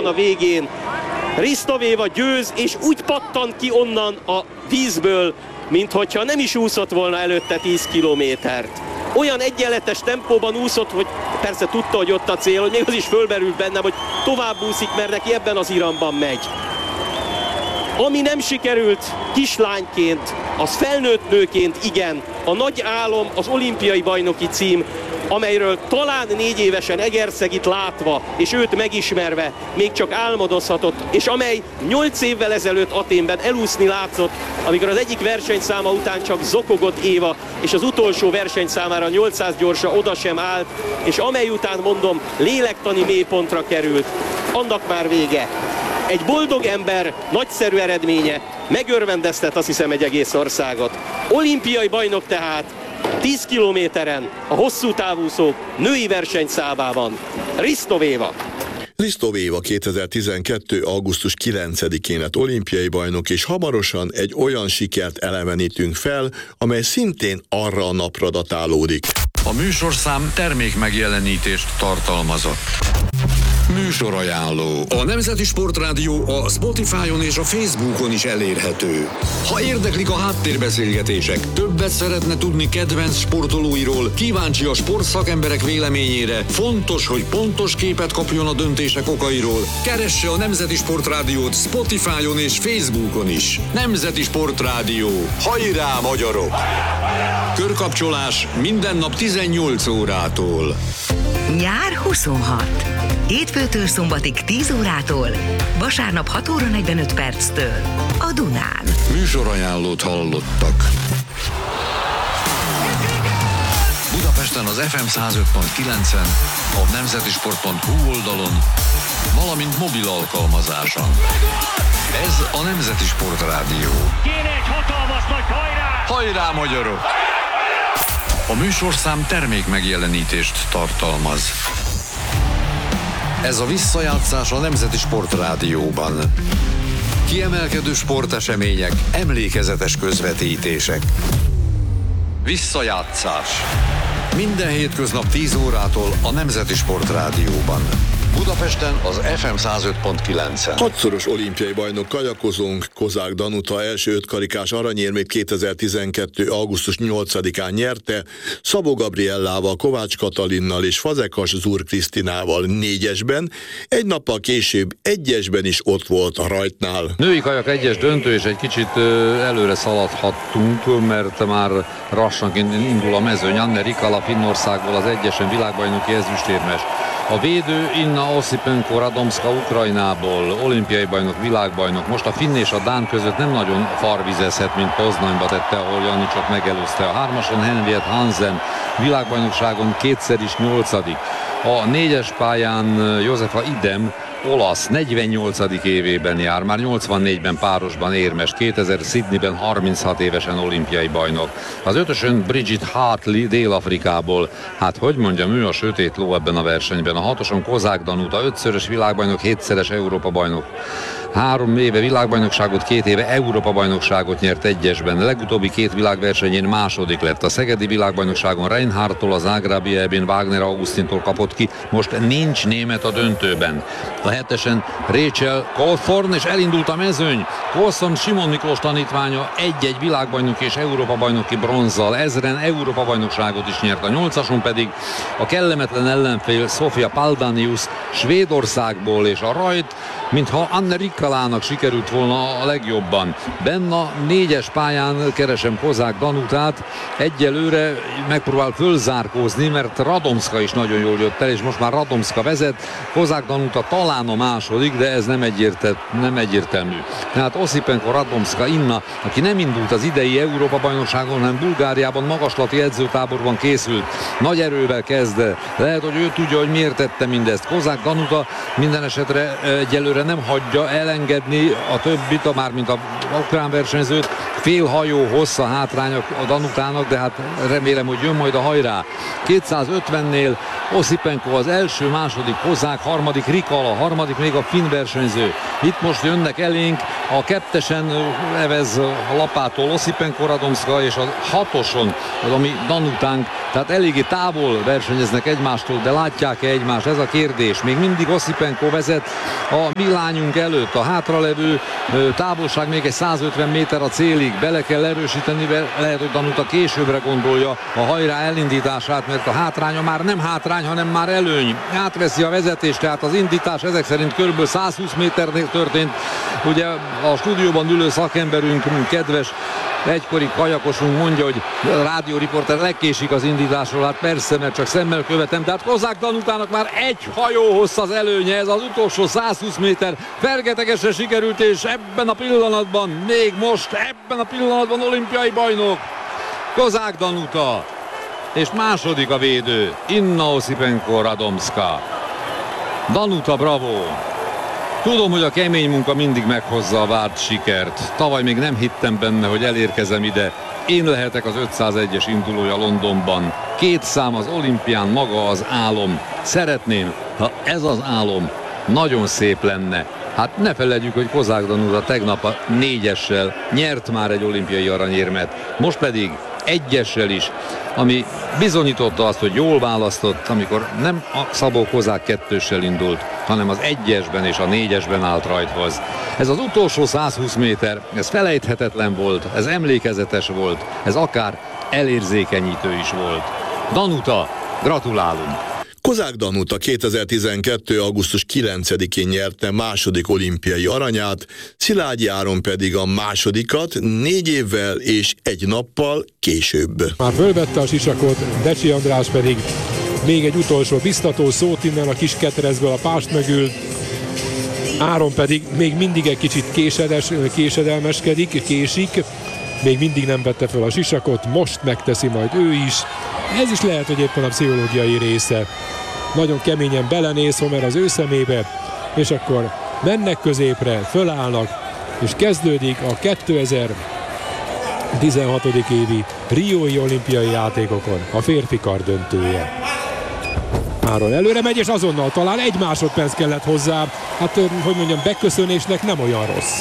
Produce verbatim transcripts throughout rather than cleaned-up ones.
van a végén. Ristovéva győz, és úgy pattan ki onnan a vízből, minthogyha nem is úszott volna előtte tíz kilométert. Olyan egyenletes tempóban úszott, hogy persze tudta, hogy ott a cél, hogy még az is fölmerült bennem, hogy tovább úszik, mert neki ebben az iramban megy. Ami nem sikerült kislányként, az felnőtt nőként igen, a nagy álom az olimpiai bajnoki cím, amelyről talán négy évesen Egerszegit látva, és őt megismerve még csak álmodozhatott, és amely nyolc évvel ezelőtt Athénben elúszni látszott, amikor az egyik versenyszáma után csak zokogott Éva, és az utolsó versenyszámára nyolcszáz gyorsa oda sem állt, és amely után, mondom, lélektani mélypontra került. Annak már vége. Egy boldog ember nagyszerű eredménye megörvendeztet, azt hiszem, egy egész országot. Olimpiai bajnok tehát tíz kilométeren a hosszú távúszók női versenyszámában Ristovéva. Ristovéva kétezer-tizenkettő. augusztus kilencedikén lett olimpiai bajnok, és hamarosan egy olyan sikert elevenítünk fel, amely szintén arra a napra datálódik. A műsorszám termékmegjelenítést tartalmazott. Műsorajánló. A Nemzeti Sportrádió a Spotify-on és a Facebookon is elérhető. Ha érdeklik a háttérbeszélgetések, többet szeretne tudni kedvenc sportolóiról, kíváncsi a sportszakemberek véleményére, fontos, hogy pontos képet kapjon a döntések okairól, keresse a Nemzeti Sportrádiót Spotify-on és Facebookon is. Nemzeti Sportrádió. Hajrá, magyarok! Körkapcsolás minden nap tizennyolc órától. Nyár huszonhat. Hétfőtől szombatig tíz órától, vasárnap hat óra negyvenöt perctől a Dunán. Műsorajánlót hallottak. Budapesten az ef em száz öt pont kilencen, a nemzetisport pont hu oldalon, valamint mobil alkalmazáson. Ez a Nemzeti Sportrádió. Kéne egy hatalmas nagy hajrá! Hajrá, magyarok! A műsorszám termékmegjelenítést tartalmaz. Ez a visszajátszás a Nemzeti Sportrádióban. Kiemelkedő sportesemények, emlékezetes közvetítések. Visszajátszás. Minden hétköznap tíz órától a Nemzeti Sportrádióban. Budapesten az ef em száz öt pont kilencen. Hatszoros olimpiai bajnok kajakozónk Kozák Danuta első ötkarikás aranyérmét kétezer-tizenkettő. augusztus nyolcadikán nyerte, Szabó Gabriellával, Kovács Katalinnal és Fazekas Zur Krisztinával négyesben, egy nappal később egyesben is ott volt a rajtnál. Női kajak egyes döntő, és egy kicsit előre szaladhattunk, mert már lassanként indul a mezőny. Anne Rikala Finnországból az egyesen világbajnoki ezüstérmes. A védő Inna Osipenko Radomska Ukrajnából, olimpiai bajnok, világbajnok. Most a finn és a dán között nem nagyon farvizezhet, mint Poznanyba tette, ahol Janicsot megelőzte. A hármason Henriette Hansen, világbajnokságon kétszer is nyolcadik. A négyes pályán Josefa Idem, olasz, negyvennyolcadik évében jár, már nyolcvannégyben párosban érmes, kétezer Sydneyben harminchat évesen olimpiai bajnok. Az ötösön Bridget Hartley Dél-Afrikából, hát hogy mondjam, ő a sötét ló ebben a versenyben. A hatoson Kozák Danuta, ötszörös világbajnok, hétszeres Európa bajnok. Három éve világbajnokságot, két éve Európa-bajnokságot nyert egyesben. A legutóbbi két világversenyén második lett. A szegedi világbajnokságon Reinhardtól, az Zágrábi Eb-n Wagner Augustintól kapott ki. Most nincs német a döntőben. A hetesen Rachel Cawthorn, és elindult a mezőny. Coulson Simon Miklós tanítványa egy-egy világbajnok és Európa-bajnoki bronzzal. Ezren Európa-bajnokságot is nyert. A nyolcason pedig a kellemetlen ellenfél Sofia Paldanius Svédországból, és a rajt, mintha Anne Rikalának sikerült volna a legjobban. Benne a négyes pályán keresem Kozák Danutát, egyelőre megpróbál fölzárkózni, mert Radomska is nagyon jól jött el, és most már Radomska vezet, Kozák Danuta talán a második, de ez nem, egyértelmű, nem egyértelmű. Tehát Osipenko Radomska Inna, aki nem indult az idei Európa-bajnokságon, hanem Bulgáriában magaslati edzőtáborban készült, nagy erővel kezd, lehet, hogy ő tudja, hogy miért tette mindezt. Kozák Danuta minden esetre egyelőre nem hagyja elengedni a többit, a már mint a ukrán versenyzőt. Fél hajó hossz a hátrány a Danutának, de hát remélem, hogy jön majd a hajrá. kétszázötvennél Oszipenko az első, második Kozák, harmadik Rikala, harmadik még a finn versenyző. Itt most jönnek elénk a kettesen evez lapától Oszipenko, Radomska, és a hatoson az, ami Danutánk, tehát eléggé távol versenyeznek egymástól, de látják-e egymást? Ez a kérdés. Még mindig Oszipenko vezet a mi lányunk előtt. A hátralevő távolság még egy százötven méter a célig. Bele kell erősíteni, lehet, hogy Danuta későbbre gondolja a hajrá elindítását, mert a hátránya már nem hátrány, hanem már előny. Átveszi a vezetést, tehát az indítás ezek szerint kb. százhúsz méternél történt. Ugye a stúdióban ülő szakemberünk, kedves egykori kajakosunk mondja, hogy a rádióriporter legkésik az indításról. Hát persze, mert csak szemmel követem. Tehát Kozák Danutának már egy hajó hossz az előnye, ez az utolsó százhúsz méter. Fergetegesre sikerült, és ebben a pillanatban, még most, ebben a pillanatban olimpiai bajnok Kozák Danuta. És második a védő, Inna Oszipenko, Radomska. Danuta, bravo! Tudom, hogy a kemény munka mindig meghozza a várt sikert. Tavaly még nem hittem benne, hogy elérkezem ide. Én lehetek az ötszázegyes indulója Londonban. Két szám az olimpián, maga az álom. Szeretném, ha ez az álom nagyon szép lenne. Hát ne feledjük, hogy Kozák Danuta tegnap a négyessel nyert már egy olimpiai aranyérmet. Most pedig egyessel is, ami bizonyította azt, hogy jól választott, amikor nem a Szabó Kozák kettőssel indult, hanem az egyesben és a négyesben állt rajthoz. Ez az utolsó százhúsz méter, ez felejthetetlen volt, ez emlékezetes volt, ez akár elérzékenyítő is volt. Danuta, gratulálunk! Kozák Danuta kétezer-tizenkettő. augusztus kilencedikén nyerte második olimpiai aranyát, Szilágyi Áron pedig a másodikat négy évvel és egy nappal később. Már fölvette a sisakot, Decsi András pedig még egy utolsó biztató szót innen a kis ketrezből a pást mögül. Áron pedig még mindig egy kicsit késedes, késedelmeskedik, késik, még mindig nem vette fel a sisakot, most megteszi majd ő is. Ez is lehet, hogy éppen a pszichológiai része. Nagyon keményen belenéz Homer az ő szemébe, és akkor mennek középre, fölállnak, és kezdődik a kétezer-tizenhatodik évi Riói olimpiai játékokon a férfi kar döntője. Áron előre megy, és azonnal talán egy másodperc kellett hozzá. Hát, hogy mondjam, beköszönésnek nem olyan rossz.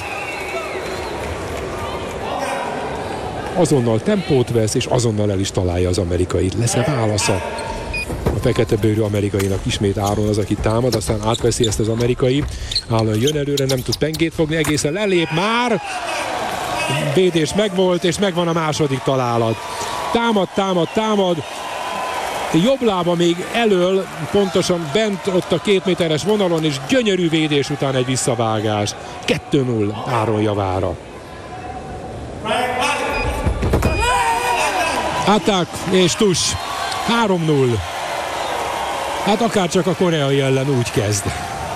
Azonnal tempót vesz, és azonnal el is találja az amerikait. Lesz-e válasza? A fekete bőrű amerikainak ismét Áron az, aki támad, aztán átveszi ezt az amerikai. Áron jön előre, nem tud pengét fogni, egészen lelép már. Védés megvolt, és megvan a második találat. Támad, támad, támad. Jobb lába még elől, pontosan bent ott a két méteres vonalon, és gyönyörű védés után egy visszavágás. kettő null Áron javára. Attack és tus. három null. Hát akárcsak a koreai ellen úgy kezd.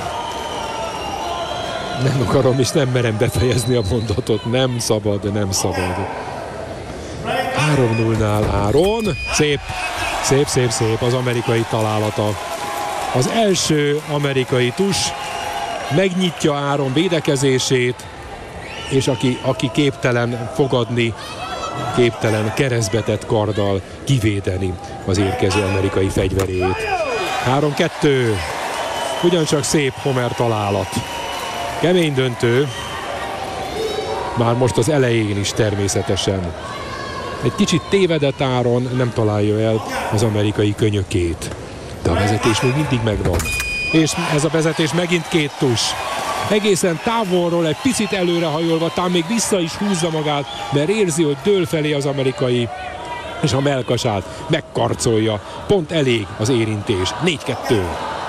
Nem akarom és nem merem befejezni a mondatot. Nem szabad, nem szabad. három nullnál Áron. Szép, szép, szép, szép az amerikai találata. Az első amerikai tus megnyitja Áron védekezését, és aki, aki képtelen fogadni, képtelen keresztbetett karddal kivédeni az érkező amerikai fegyverét. három kettő. Ugyancsak szép Homer találat. Kemény döntő. Már most az elején is természetesen. Egy kicsit tévedett Áron, nem találja el az amerikai könyökét. De a vezetés még mindig megvan. És ez a vezetés megint két tus. Egészen távolról, egy picit előrehajolva, talán még vissza is húzza magát, mert érzi, hogy dől felé az amerikai, és a mellkasát megkarcolja. Pont elég az érintés. négy kettő.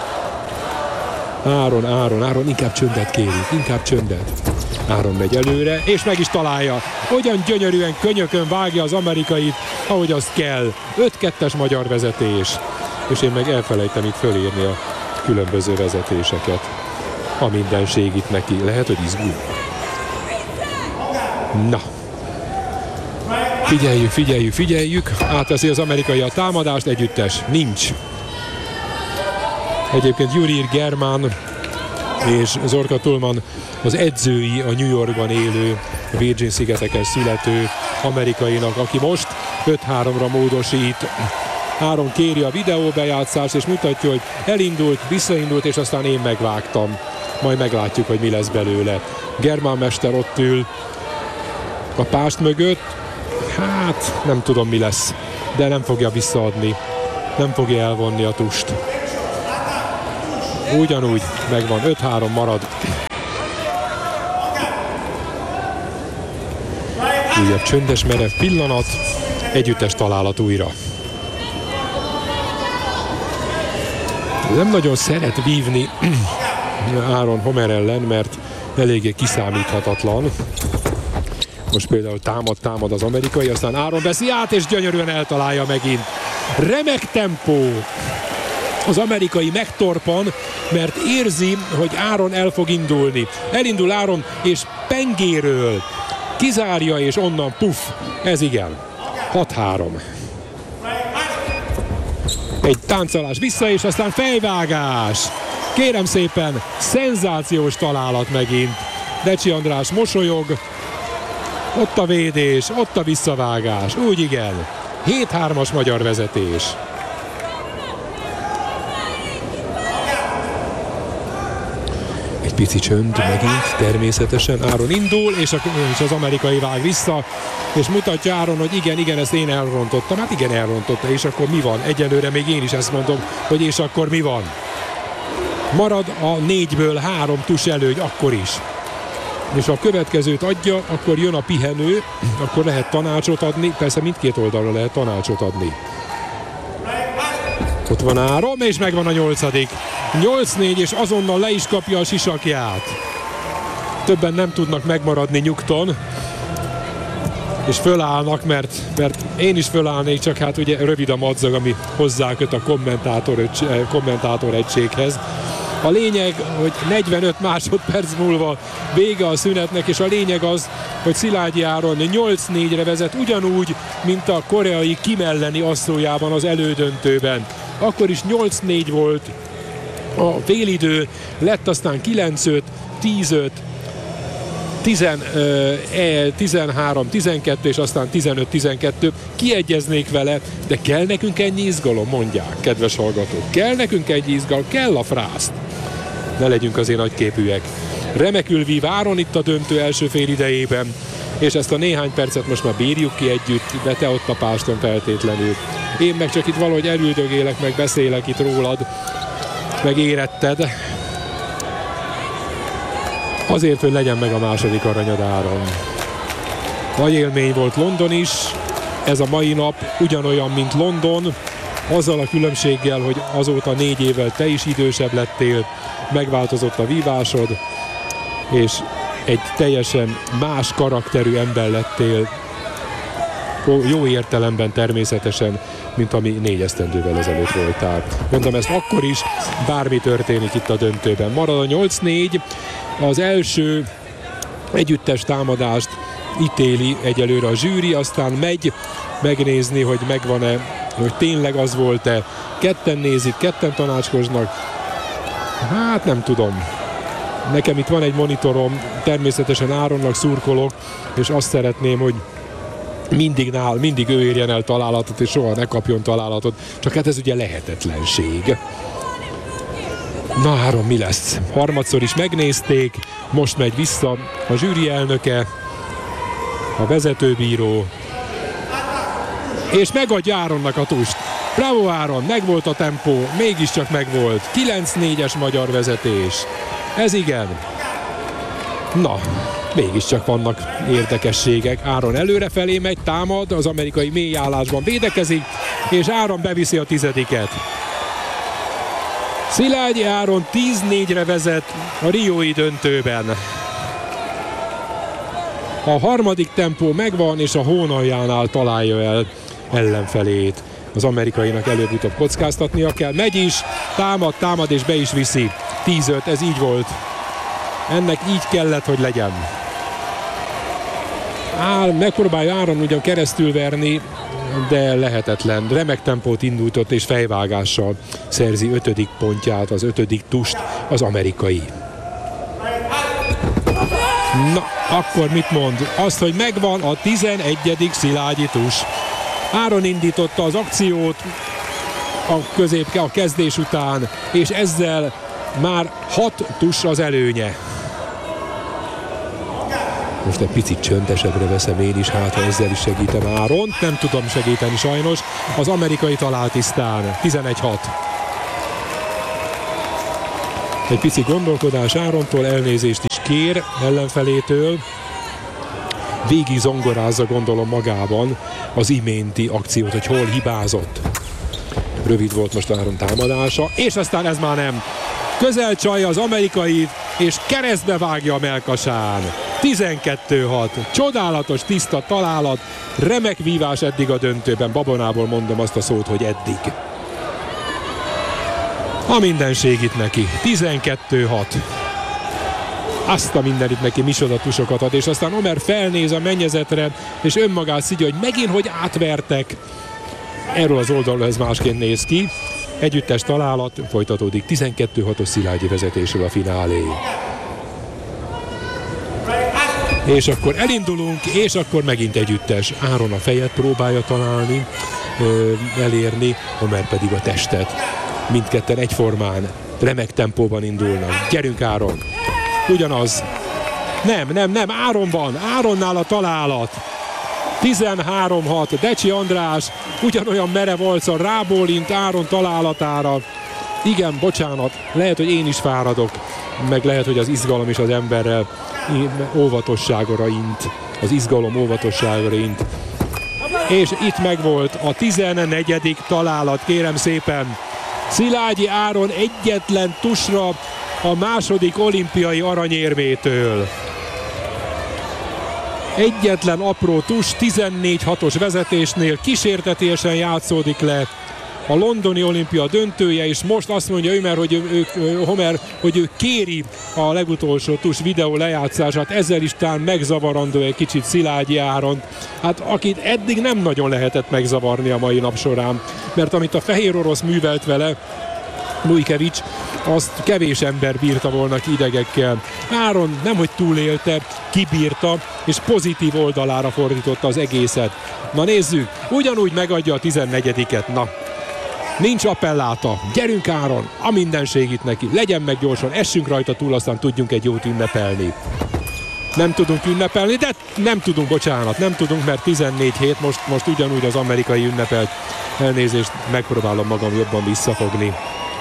Áron, Áron, Áron, inkább csöndet kérünk, inkább csöndet. Áron megy előre, és meg is találja. Olyan gyönyörűen könyökön vágja az amerikait, ahogy az kell. öt kettes magyar vezetés. És én meg elfelejtem itt fölírni a különböző vezetéseket. A minden segít neki. Lehet, hogy izgul. Na. Figyeljük, figyeljük, figyeljük. Átveszi az amerikai a támadást, együttes. Nincs. Egyébként Jurij Germán és Zorka Tullman az edzői a New Yorkban élő, Virgin-szigeteken születő amerikainak, aki most öt háromra módosít Áron kéri a videóbejátszást, és mutatja, hogy elindult, visszaindult, és aztán én megvágtam. Majd meglátjuk, hogy mi lesz belőle. Germán mester ott ül a pást mögött. Hát, nem tudom, mi lesz, de nem fogja visszaadni. Nem fogja elvonni a tust. Ugyanúgy megvan, öt három marad. Újabb csöndes merev pillanat, együttes találat újra. Nem nagyon szeret vívni Áron Homer ellen, mert eléggé kiszámíthatatlan. Most például támad, támad az amerikai, aztán Áron veszi át, és gyönyörűen eltalálja megint. Remek tempó! Az amerikai megtorpan, mert érzi, hogy Áron el fog indulni. Elindul Áron, és pengéről kizárja, és onnan puff, ez igen, hat három. Egy táncolás vissza, és aztán fejvágás. Kérem szépen, szenzációs találat megint. Decsi András mosolyog, ott a védés, ott a visszavágás, úgy igen, hét hármas magyar vezetés. Pici csönd megint, természetesen Áron indul, és, a, és az amerikai vág vissza, és mutatja Áron, hogy igen, igen, ezt én elrontottam. Hát igen, elrontotta, és akkor mi van? Egyelőre még én is ezt mondom, hogy és akkor mi van? Marad a négyből három tus előny, akkor is. És ha a következőt adja, akkor jön a pihenő, akkor lehet tanácsot adni, persze mindkét oldalra lehet tanácsot adni. Ott van Áron, és megvan a nyolcadik. nyolc négy, és azonnal le is kapja a sisakját. Többen nem tudnak megmaradni nyugton, és fölállnak, mert, mert én is fölállnék, csak hát ugye rövid a madzag, ami hozzáköt a kommentátor, kommentátor egységhez. A lényeg, hogy negyvenöt másodperc múlva vége a szünetnek, és a lényeg az, hogy Szilágyi Áron nyolc négyre vezet, ugyanúgy, mint a koreai Kim elleni asszójában az elődöntőben. Akkor is nyolc négy volt a félidő, lett aztán kilenc öt, tíz öt, tizenhárom tizenkettő, és aztán tizenöt tizenkettő. Kiegyeznék vele, de kell nekünk ennyi izgalom, mondják, kedves hallgatók. Kell nekünk ennyi izgalom, kell a frászt. Ne legyünk azért nagyképűek. Remekül vív Áron itt a döntő első fél idejében, és ezt a néhány percet most már bírjuk ki együtt, de te ott a páston feltétlenül. Én meg csak itt valahogy elüldögélek, meg beszélek itt rólad, meg éretted. Azért, hogy legyen meg a második aranyad, Áron. Nagy élmény volt London is, ez a mai nap ugyanolyan, mint London, azzal a különbséggel, hogy azóta négy évvel te is idősebb lettél, megváltozott a vívásod, és egy teljesen más karakterű ember lettél, jó értelemben természetesen, mint ami négy esztendővel ezelőtt voltál. Mondom ezt akkor is, bármi történik itt a döntőben. Marad a nyolc négy, az első együttes támadást ítéli egyelőre a zsűri, aztán megy megnézni, hogy megvan-e, hogy tényleg az volt-e. Ketten nézik, ketten tanácskoznak. Hát nem tudom. Nekem itt van egy monitorom, természetesen Áronnak szurkolok, és azt szeretném, hogy mindig nál, mindig ő érjen el találatot, és soha ne kapjon találatot. Csak hát ez ugye lehetetlenség. Na Áron, mi lesz? Harmadszor is megnézték, most megy vissza a zsűri elnöke, a vezetőbíró, és megadja Áronnak a tust. Bravo Áron, megvolt a tempó, mégiscsak megvolt. kilenc négyes magyar vezetés. Ez igen. Na, mégiscsak vannak érdekességek. Áron előrefelé megy, támad, az amerikai mélyállásban védekezik, és Áron beviszi a tizediket. Szilágyi Áron tíz négyre vezet a riói döntőben. A harmadik tempó megvan, és a hónaljánál találja el ellenfelét. Az amerikainak előbb-utóbb kockáztatnia kell. Megy is, támad, támad, és be is viszi. tíz öt, ez így volt. Ennek így kellett, hogy legyen. Áll, megpróbálja Áron ugyan keresztül verni, de lehetetlen. Remek tempót indított, és fejvágással szerzi ötödik pontját, az ötödik tust az amerikai. Na, akkor mit mond? Azt, hogy megvan a tizenegyedik Szilágyi tus. Áron indította az akciót, a közép a kezdés után, és ezzel már hat tuss az előnye. Most egy picit csöndesebbre veszem én is, hát ha ezzel is segítem Áront. Nem tudom segíteni sajnos. Az amerikai talál tisztán. tizenegy hat. Egy pici gondolkodás Árontól, elnézést is kér ellenfelétől. Végig zongorázza, gondolom, magában az iménti akciót, hogy hol hibázott. Rövid volt most Áron támadása, és aztán ez már nem. Közel csalja az amerikai, és keresztbe vágja a melkasán. tizenkettő hat. Csodálatos, tiszta találat, remek vívás eddig a döntőben. Babonából mondom azt a szót, hogy eddig. A mindenség itt neki. tizenkettő hat. Azt a mindenit neki misodatusokat ad, és aztán Omer felnéz a mennyezetre, és önmagát szidja, hogy megint hogy átvertek. Erről az oldalról ez másként néz ki. Együttes találat, folytatódik tizenkettő hatos Szilágyi vezetésről a finálé. És akkor elindulunk, és akkor megint együttes. Áron a fejet próbálja találni, elérni, Omer pedig a testet. Mindketten egyformán, remek tempóban indulnak. Gyerünk, Áron! Ugyanaz. Nem, nem, nem, Áron van, Áronnál a találat. tizenhárom hat, Decsi András ugyanolyan merev arccal rábólint Áron találatára. Igen, bocsánat, lehet, hogy én is fáradok, meg lehet, hogy az izgalom is az emberrel óvatosságra int. Az izgalom óvatosságra int. És itt megvolt a tizennegyedik találat, kérem szépen. Szilágyi Áron egyetlen tusra a második olimpiai aranyérmétől. Egyetlen apró tus, tizennégy hatos vezetésnél kísértetésen játszódik le a londoni olimpia döntője, és most azt mondja Ömer, hogy ő, ő, Homer, hogy ő kéri a legutolsó tus videó lejátszását, ezzel is talán megzavarandó egy kicsit Szilágyi Áron, hát akit eddig nem nagyon lehetett megzavarni a mai nap során, mert amit a fehér orosz művelt vele, Lujkevics, azt kevés ember bírta volna ki idegekkel. Áron nemhogy túlélte, kibírta, és pozitív oldalára fordította az egészet. Na nézzük, ugyanúgy megadja a tizennegyediket. Na, nincs appelláta. Gyerünk, Áron, a mindenség itt neki. Legyen meg gyorsan, essünk rajta túl, aztán tudjunk egy jót ünnepelni. Nem tudunk ünnepelni, de nem tudunk, bocsánat, nem tudunk, mert tizennégy hét, most, most ugyanúgy az amerikai ünnepelt. Elnézést, megpróbálom magam jobban visszafogni.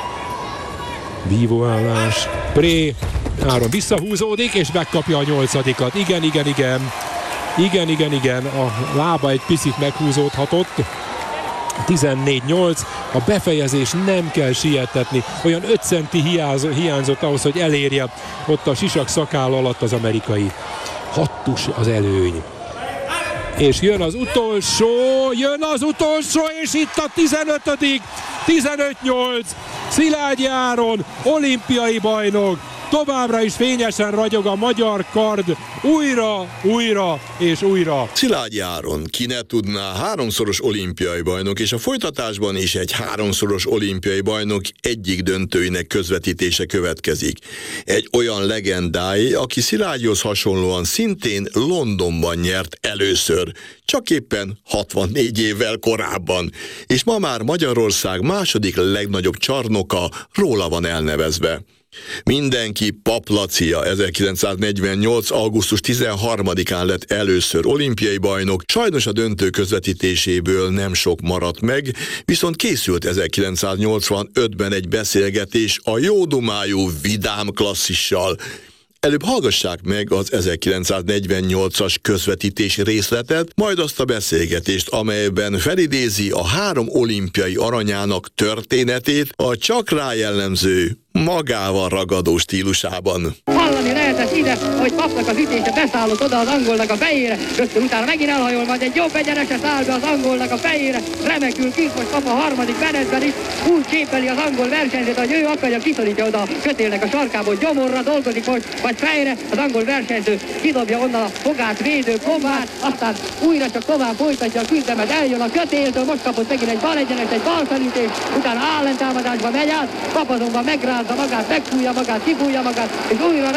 Vívóállás, Pré, Áron visszahúzódik, és megkapja a nyolcadikat. Igen, igen, igen. Igen, igen, igen. A lába egy picit meghúzódhatott. tizennégy nyolc. A befejezés nem kell sietetni. Olyan öt centi hiányzott ahhoz, hogy elérje ott a sisak szakáll alatt az amerikai. hat tus az előny. És jön az utolsó, jön az utolsó, és itt a tizenötödik tizenöt nyolc. Szilágyi Áron, olimpiai bajnok, továbbra is fényesen ragyog a magyar kard, újra, újra és újra. Szilágyi Áron, ki ne tudná, háromszoros olimpiai bajnok, és a folytatásban is egy háromszoros olimpiai bajnok egyik döntőinek közvetítése következik. Egy olyan legendái, aki Szilágyihoz hasonlóan szintén Londonban nyert először, csak éppen hatvannégy évvel korábban, és ma már Magyarország második legnagyobb csarnoka róla van elnevezve. Mindenki Paplacia ezerkilencszáznegyvennyolc. augusztus tizenharmadikán lett először olimpiai bajnok, sajnos a döntő közvetítéséből nem sok maradt meg, viszont készült ezerkilencszáznyolcvanötben egy beszélgetés a jódumájú vidám klasszissal. Előbb hallgassák meg az ezerkilencszáznegyvennyolcas közvetítés részletet, majd azt a beszélgetést, amelyben felidézi a három olimpiai aranyának történetét a csak rá jellemző, magával ragadó stílusában. Hallani lehetett ide, hogy Papnak az ütése beszállott oda az angolnak a fejére, rögtön utána megint elhajol, majd egy jobb egyenese száll be az angolnak a fejére, remekül kint most Pap a harmadik menetben is, úgy képeli az angol versenyzőt, hogy ő akarja, kiszorítja oda a kötélnek a sarkából, gyomorra dolgozik most, vagy fejre, az angol versenyző kidobja onnan a fogát, védő kombát, aztán újra csak tovább folytatja a küzdelmet, eljön a kötéltől, most kapott megint egy bal egyenes, egy bal felütés, utána állentámadásba megy át, Pap azonban megrázza magát, megfújja magát, kifújja magát, és újra rettenetes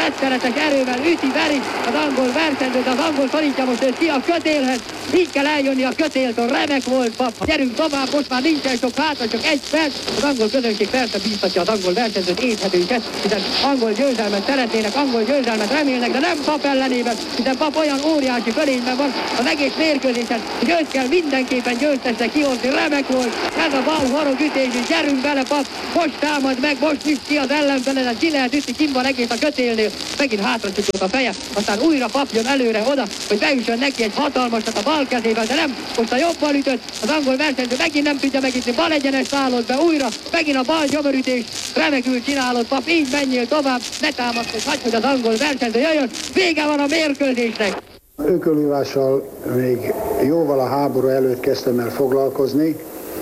teljes erővel üti, veri az angol versenyzőt, az angol szorítja most őt ki a kötélhez. Így kell eljönni a kötéltől, remek volt, pap. Gyerünk tovább, most már nincsen sok hátra, csak egy perc. Az angol közönség persze bíztatja az angol versenyzőt, éthetőket, hiszen angol győzelmet szeretnének, angol győzelmet remélnek, de nem Pap ellenében, hiszen Pap olyan óriási fölényben van az egész mérkőzésen, hogy őt kell mindenképpen győztesre kihozni, remek volt. Ez a bal horogütés, és gyerünk bele, Pap, most támad meg, most nyit ki az ellenfeledet, ki lehet ütni, kim van egész a kötélnél, megint hátra csukott a feje, aztán újra Pap jön előre oda, hogy beüssön neki egy hatalmasat a bal kezével, de nem, most a jobbal ütött, az angol versenyző megint nem tudja megütni, bal egyenes szállott be újra, megint a bal gyomorütés, remekül csinálod, Pap, így menjél tovább, ne támaszkodj, hagyd, hogy az angol versenyző jöjjön, vége van a mérkőzésnek. Ökölvívással még jóval a háború előtt kezdtem el foglalkozni,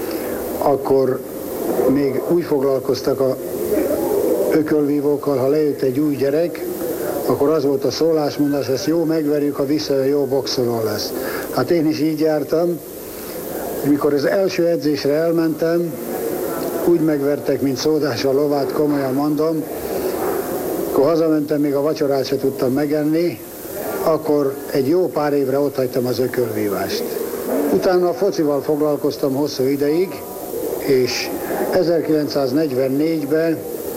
akkor még úgy foglalkoztak a ökölvívókkal, ha lejött egy új gyerek, akkor az volt a szólásmondás, ezt jó megverjük, ha visszajön, jó boxoló lesz. Hát én is így jártam, mikor az első edzésre elmentem, úgy megvertek, mint szódás a lovát, komolyan mondom, akkor hazamentem, még a vacsorát se tudtam megenni, akkor egy jó pár évre otthagytam az ökölvívást. Utána a focival foglalkoztam hosszú ideig, és ezerkilencszáznegyvennégyben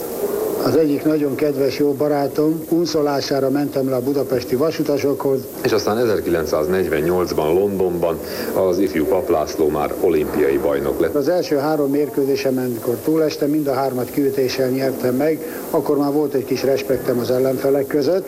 az egyik nagyon kedves jó barátom unszolására mentem le a budapesti vasutasokhoz. És aztán ezerkilencszáznegyvennyolcban Londonban az ifjú Pap László már olimpiai bajnok lett. Az első három mérkőzésemen, amikor túlestem, mind a hármat kiütéssel nyertem meg, akkor már volt egy kis respektem az ellenfelek között,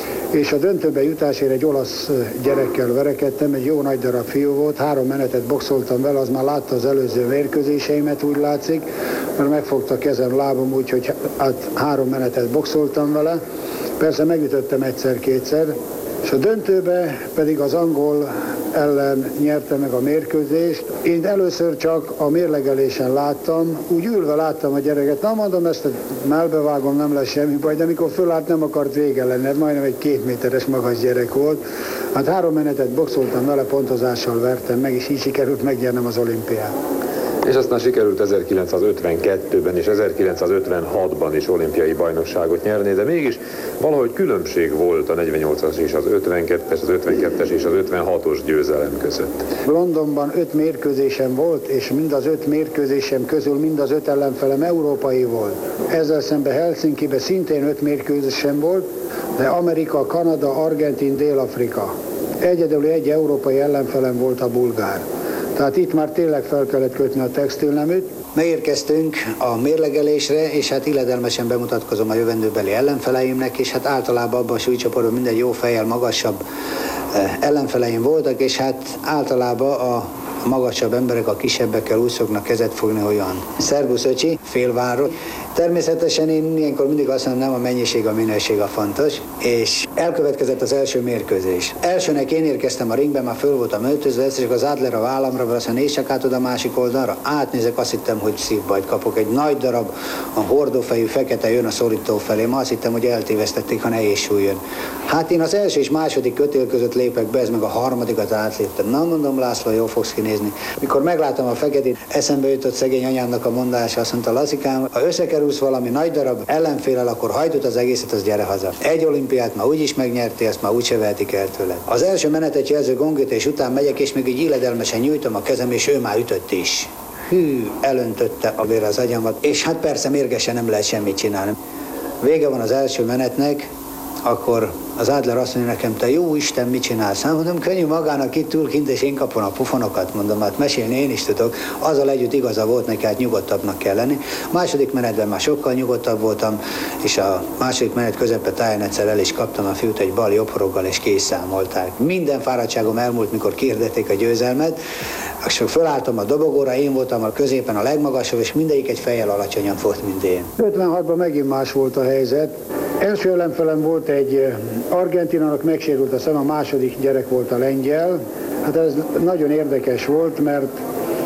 és a döntőbe jutásért egy olasz gyerekkel verekedtem, egy jó nagy darab fiú volt, három menetet boxoltam vele, az már látta az előző mérkőzéseimet, úgy látszik, mert megfogta kezem, lábam úgy, hogy hát három menetet boxoltam vele. Persze megütöttem egyszer-kétszer, és a döntőbe pedig az angol ellen nyerte meg a mérkőzést. Én először csak a mérlegelésen láttam, úgy ülve láttam a gyereket, na mondom, ezt melbevágom, nem lesz semmi baj, de amikor fölállt, nem akart vége lenni, majdnem egy két méteres magas gyerek volt. Hát három menetet boxoltam vele, pontozással vertem meg, és így sikerült megnyernem az olimpiát. És aztán sikerült ezerkilencszázötvenkettőben és ezerkilencszázötvenhatban is olimpiai bajnokságot nyerni, de mégis valahogy különbség volt a negyvennyolcas és az ötvenkettes, az ötvenkettes és az ötvenhatos győzelem között. Londonban öt mérkőzésem volt, és mind az öt mérkőzésem közül mind az öt ellenfelem európai volt. Ezzel szemben Helsinkiben szintén öt mérkőzésem volt, de Amerika, Kanada, Argentin, Dél-Afrika. Egyedül egy európai ellenfelem volt a bulgár. Tehát itt már tényleg fel kellett kötni a textilneműt. Megérkeztünk a mérlegelésre, és hát illedelmesen bemutatkozom a jövendőbeli ellenfeleimnek, és hát általában abban a súlycsoportban minden jó fejjel magasabb ellenfeleim voltak, és hát általában a magasabb emberek a kisebbekkel úgy szoknak kezet fogni, olyan szervusz öcsi, félvárról. Természetesen én ilyenkor mindig azt mondom, nem a mennyiség, a minőség a fontos, és elkövetkezett az első mérkőzés. Elsőnek én érkeztem a ringbe, már föl voltam öltözve, egyszer csak az Adler a vállamra, azt mondja, nézd csak át oda a másik oldalra, átnézek, azt hittem, hogy szívbajt kapok. Egy nagy darab, a hordófejű fekete jön a szorító felé, ma azt hittem, hogy eltévesztették, ha nehéz súlyön. Hát én az első és második kötél között lépek be, ez meg a harmadikat átléptem. Na mondom, László, jól fogsz kinézni. Mikor meglátom a feketét, eszembe jutott szegény anyámnak a mondása, azt mondta, Lazikám, ha összekerülsz valami nagy darab ellenféllel, akkor hagyd az egészet, az gyere haza. Egy olimpiát már úgyis megnyerti, ezt már úgyse vehetik el tőle. Az első menetet jelző gongütés után megyek, és még így illedelmesen nyújtom a kezem, és ő már ütött is. Hű, elöntötte a vér az agyamat, és hát persze mérgesen nem lehet semmit csinálni. Vége van az első menetnek, akkor az Adler azt mondja nekem, te jó Isten, mit csinálsz? Hát mondom, könnyű magának itt ül kint, és én kapom a pufonokat, mondom, hát mesélni én is tudok. Azzal együtt igaza volt neki, hát nyugodtabbnak kell lenni. Második menetben már sokkal nyugodtabb voltam, és a második menet közepe táján egyszer el is kaptam a fiút egy bal jobb horoggal, és készszámolták. Minden fáradtságom elmúlt, mikor kihirdették a győzelmet, és fölálltam a dobogóra, én voltam a középen a legmagasabb, és mindegyik egy fejjel alacsonyabb volt, mint én. ötvenhatban megint más volt a helyzet. Első ellenfelem volt egy argentinának, megsérült a szem, a második gyerek volt a lengyel. Hát ez nagyon érdekes volt, mert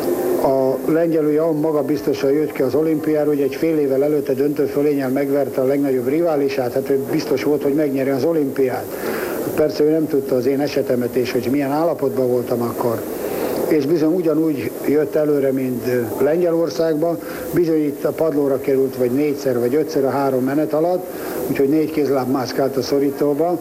a lengyel ugye maga biztosan jött ki az olimpiára, hogy egy fél évvel előtte döntőfölénnyel megverte a legnagyobb riválisát, hát ő biztos volt, hogy megnyeri az olimpiát. Persze ő nem tudta az én esetemet, és hogy milyen állapotban voltam akkor. És bizony ugyanúgy jött előre, mint Lengyelországban, bizony itt a padlóra került, vagy négyszer, vagy ötször a három menet alatt, úgyhogy négy kézláb mászkált a szorítóba,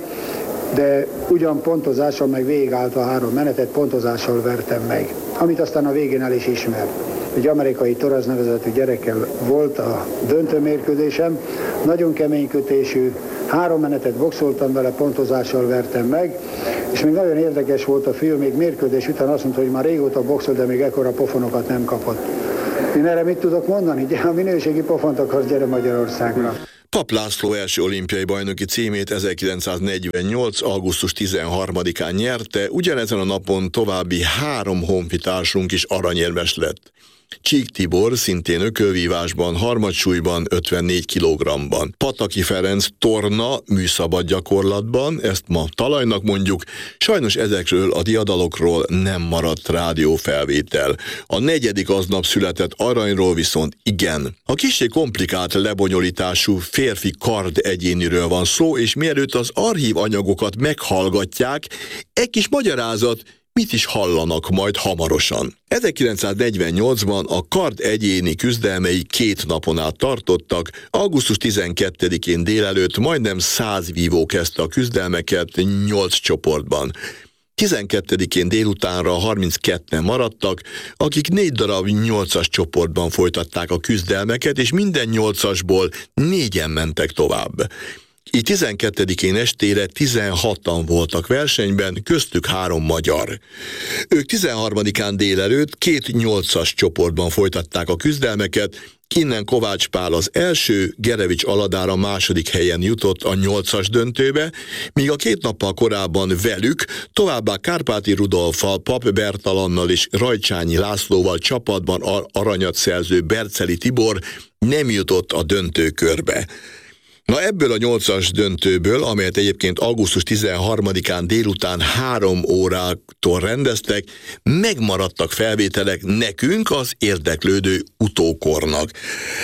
de ugyan pontozással meg végigállt a három menetet, pontozással vertem meg, amit aztán a végén el is ismert. Egy amerikai Toraz nevezetű gyerekkel volt a döntőmérkőzésem, nagyon kemény kötésű, három menetet boxoltam vele, pontozással vertem meg, és még nagyon érdekes volt a fiú, még mérkőzés után azt mondta, hogy már régóta boxol, de még ekkora pofonokat nem kapott. Én erre mit tudok mondani? Ha minőségi pofont akarsz, gyere Magyarországra. Pap László első olimpiai bajnoki címét ezerkilencszáznegyvennyolc. augusztus tizenharmadikán nyerte, ugyanezen a napon további három honfitársunk is aranyérmes lett. Csík Tibor szintén ökölvívásban, harmadsúlyban, ötvennégy kilogrammban. Pataki Ferenc torna műszabad gyakorlatban, ezt ma talajnak mondjuk, sajnos ezekről a diadalokról nem maradt rádiófelvétel. A negyedik aznap született aranyról viszont igen. A kissé komplikált lebonyolítású férfi kard egyéniről van szó, és mielőtt az archív anyagokat meghallgatják, egy kis magyarázat, mit is hallanak majd hamarosan. ezerkilencszáznegyvennyolcban a kard egyéni küzdelmei két napon át tartottak, augusztus tizenkettedikén délelőtt majdnem száz vívó kezdte a küzdelmeket nyolc csoportban. tizenkettedikén délutánra harmincketten maradtak, akik négy darab nyolcas csoportban folytatták a küzdelmeket, és minden nyolcasból négyen mentek tovább. Így tizenkettedikén estére tizenhatan voltak versenyben, köztük három magyar. Ők tizenharmadikán délelőtt két nyolcas csoportban folytatták a küzdelmeket, innen Kovács Pál az első, Gerevics Aladár a második helyen jutott a nyolcas döntőbe, míg a két nappal korábban velük, továbbá Kárpáti Rudolffal, Pap Bertalannal és Rajcsányi Lászlóval csapatban aranyat szerző Berceli Tibor nem jutott a döntőkörbe. Na ebből a nyolcas döntőből, amelyet egyébként augusztus tizenharmadikán délután három órától rendeztek, megmaradtak felvételek nekünk, az érdeklődő utókornak.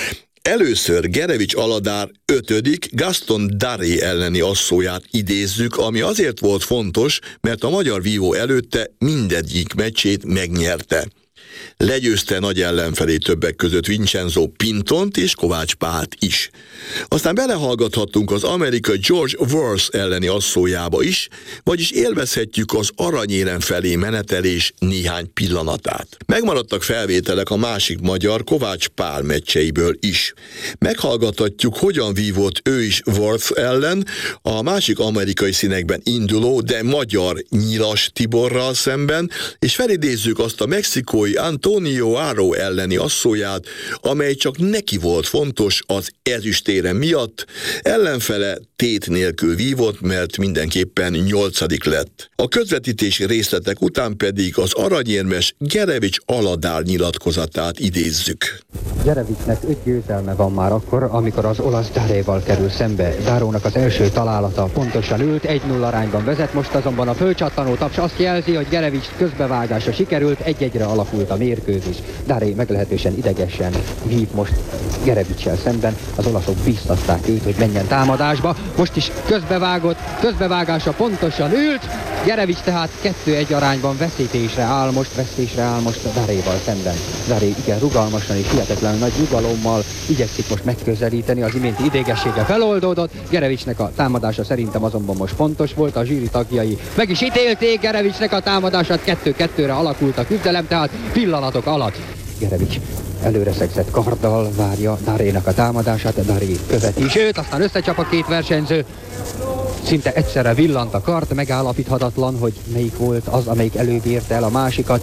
Először Gerevics Aladár ötödik Gaston Daré elleni asszóját idézzük, ami azért volt fontos, mert a magyar vívó előtte mindegyik meccsét megnyerte. Legyőzte nagy ellenfelé többek között Vincenzo Pintont és Kovács Pált is. Aztán belehallgathattunk az amerikai George Worth elleni asszójába is, vagyis élvezhetjük az aranyérem felé menetelés néhány pillanatát. Megmaradtak felvételek a másik magyar Kovács Pál meccseiből is. Meghallgathatjuk, hogyan vívott ő is Worth ellen, a másik amerikai színekben induló, de magyar Nyilas Tiborral szemben, és felidézzük azt a mexikói Antonio Aro elleni asszóját, amely csak neki volt fontos az ezüstérem miatt, ellenfele tét nélkül vívott, mert mindenképpen nyolcadik lett. A közvetítési részletek után pedig az aranyérmes Gerevics Aladár nyilatkozatát idézzük. Gerevicsnek öt győzelme van már akkor, amikor az olasz Daréval kerül szembe. Darónak az első találata pontosan ült, egy nulla arányban vezet, most azonban a fölcsattanó taps azt jelzi, hogy Gerevics közbevágása sikerült, egy-egyre alakult a mérkőzés. Daré meglehetősen idegesen vív most Gerevicsel szemben, az olaszok bíztatták őt, hogy menjen támadásba, most is közbevágott, közbevágása pontosan ült, Gerevics tehát kettő egy arányban veszítésre áll most, vesztésre áll most Daréval szemben. Daré igen rugalmasan és hihetetlen nagy nyugalommal igyekszik most megközelíteni, az iménti idégessége feloldódott, Gerevicsnek a támadása szerintem azonban most pontos volt, a zsűri tagjai meg is ítélték Gerevicsnek a támadását, kettő-kettőre alakult a küzdelem, tehát pillanatok alatt. Gerevics előre szegzett karddal várja Darénak a támadását, Daré követi sőt, aztán összecsap a két versenyző. Szinte egyszerre villant a kard, megállapíthatatlan, hogy melyik volt az, amelyik előbb érte el a másikat.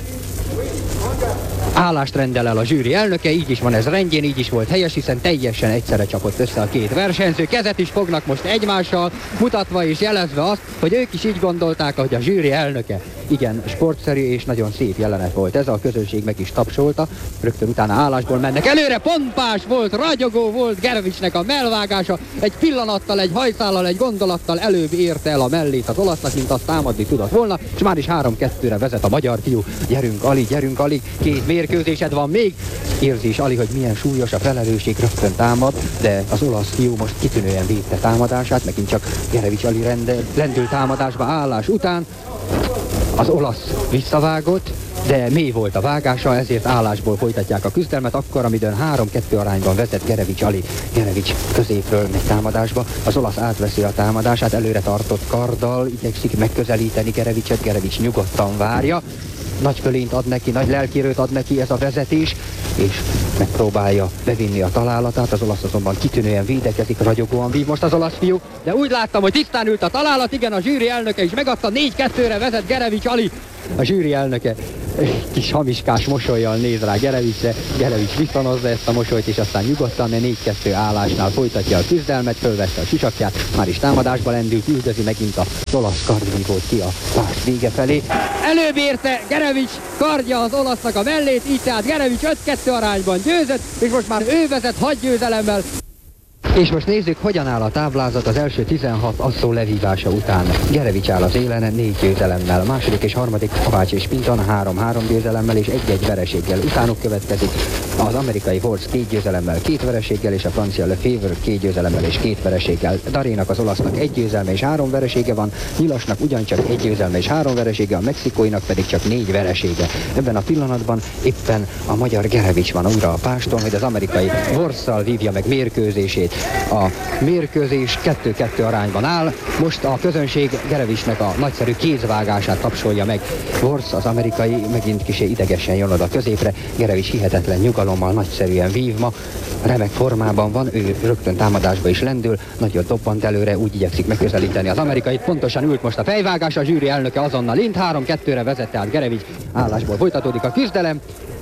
Állást rendel el a zsűri elnöke, így is van ez rendjén, így is volt helyes, hiszen teljesen egyszerre csapott össze a két versenyző. Kezet is fognak most egymással, mutatva és jelezve azt, hogy ők is így gondolták, hogy a zsűri elnöke. Igen, sportszerű és nagyon szép jelenet volt ez, a közönség meg is tapsolta, rögtön utána állásból mennek előre, pompás volt, ragyogó volt Gerevicsnek a mellvágása, egy pillanattal, egy hajszállal, egy gondolattal előbb érte el a mellét az olasznak, mint azt támadni tudott volna, és már is három-kettőre vezet a magyar fiú. Gyerünk Ali, gyerünk Ali, két mérkőzésed van még, érzi is Ali, hogy milyen súlyos a felelősség, rögtön támad, de az olasz fiú most kitűnően védte támadását, megint csak Gerevics Ali rendel, lendül támadásba állás után. Az olasz visszavágott, de mély volt a vágása, ezért állásból folytatják a küzdelmet, akkor, amidőn három-kettő arányban vezet Gerevics Ali. Gerevics középről megy támadásba, az olasz átveszi a támadását, előre tartott karddal igyekszik megközelíteni Gerevicset, Gerevics nyugodtan várja. Nagy fölényt ad neki, nagy lelkierőt ad neki ez a vezetés, és megpróbálja bevinni a találatát, az olasz azonban kitűnően védekezik, ragyogóan vív most az olasz fiú, de úgy láttam, hogy tisztán ült a találat, igen, a zsűri elnöke is megadta, négy kettőre vezet Gerevics Ali. A zsűri elnöke kis hamiskás mosollyal néz rá Gerevicsre, Gerevics viszonozza ezt a mosolyt, és aztán nyugodtan négy kettő állásnál folytatja a küzdelmet, fölvette a sisakját, már is támadásba lendült, üldözi megint az olasz kardvívót ki a párt vége felé. Előbb érte Gerevics kardja az olasznak a mellét, így tehát Gerevics öt kettő arányban győzött, és most már ő vezet hat győzelemmel. És most nézzük, hogyan áll a táblázat az első tizenhat asszó levívása után. Gerevics áll az élen négy győzelemmel, második és harmadik Kovács és Pinton három-három győzelemmel és egy-egy vereséggel. Utánuk következik az amerikai Horst két győzelemmel, két vereséggel, és a francia Lefebvre két győzelemmel és két vereséggel. Darénak, az olasznak egy győzelme és három veresége van, Nyilasnak ugyancsak egy győzelme és három veresége, a mexikóinak pedig csak négy veresége. Ebben a pillanatban éppen a magyar Gerevics van újra a páston, hogy az amerikai Horsttal vívja meg mérkőzését. A mérkőzés kettő-kettő arányban áll, most a közönség Gerevicsnek a nagyszerű kézvágását tapsolja meg. Horst, az amerikai, megint kicsi idegesen jön oda középre, Gerevics hihetetlen nyugalommal nagyszerűen vív ma, remek formában van, ő rögtön támadásba is lendül, nagyot dobbant előre, úgy igyekszik megközelíteni az amerikait, pontosan ült most a fejvágás, a zsűri elnöke azonnal int, három kettőre vezette át Gerevics, állásból folytatódik a küzdelem.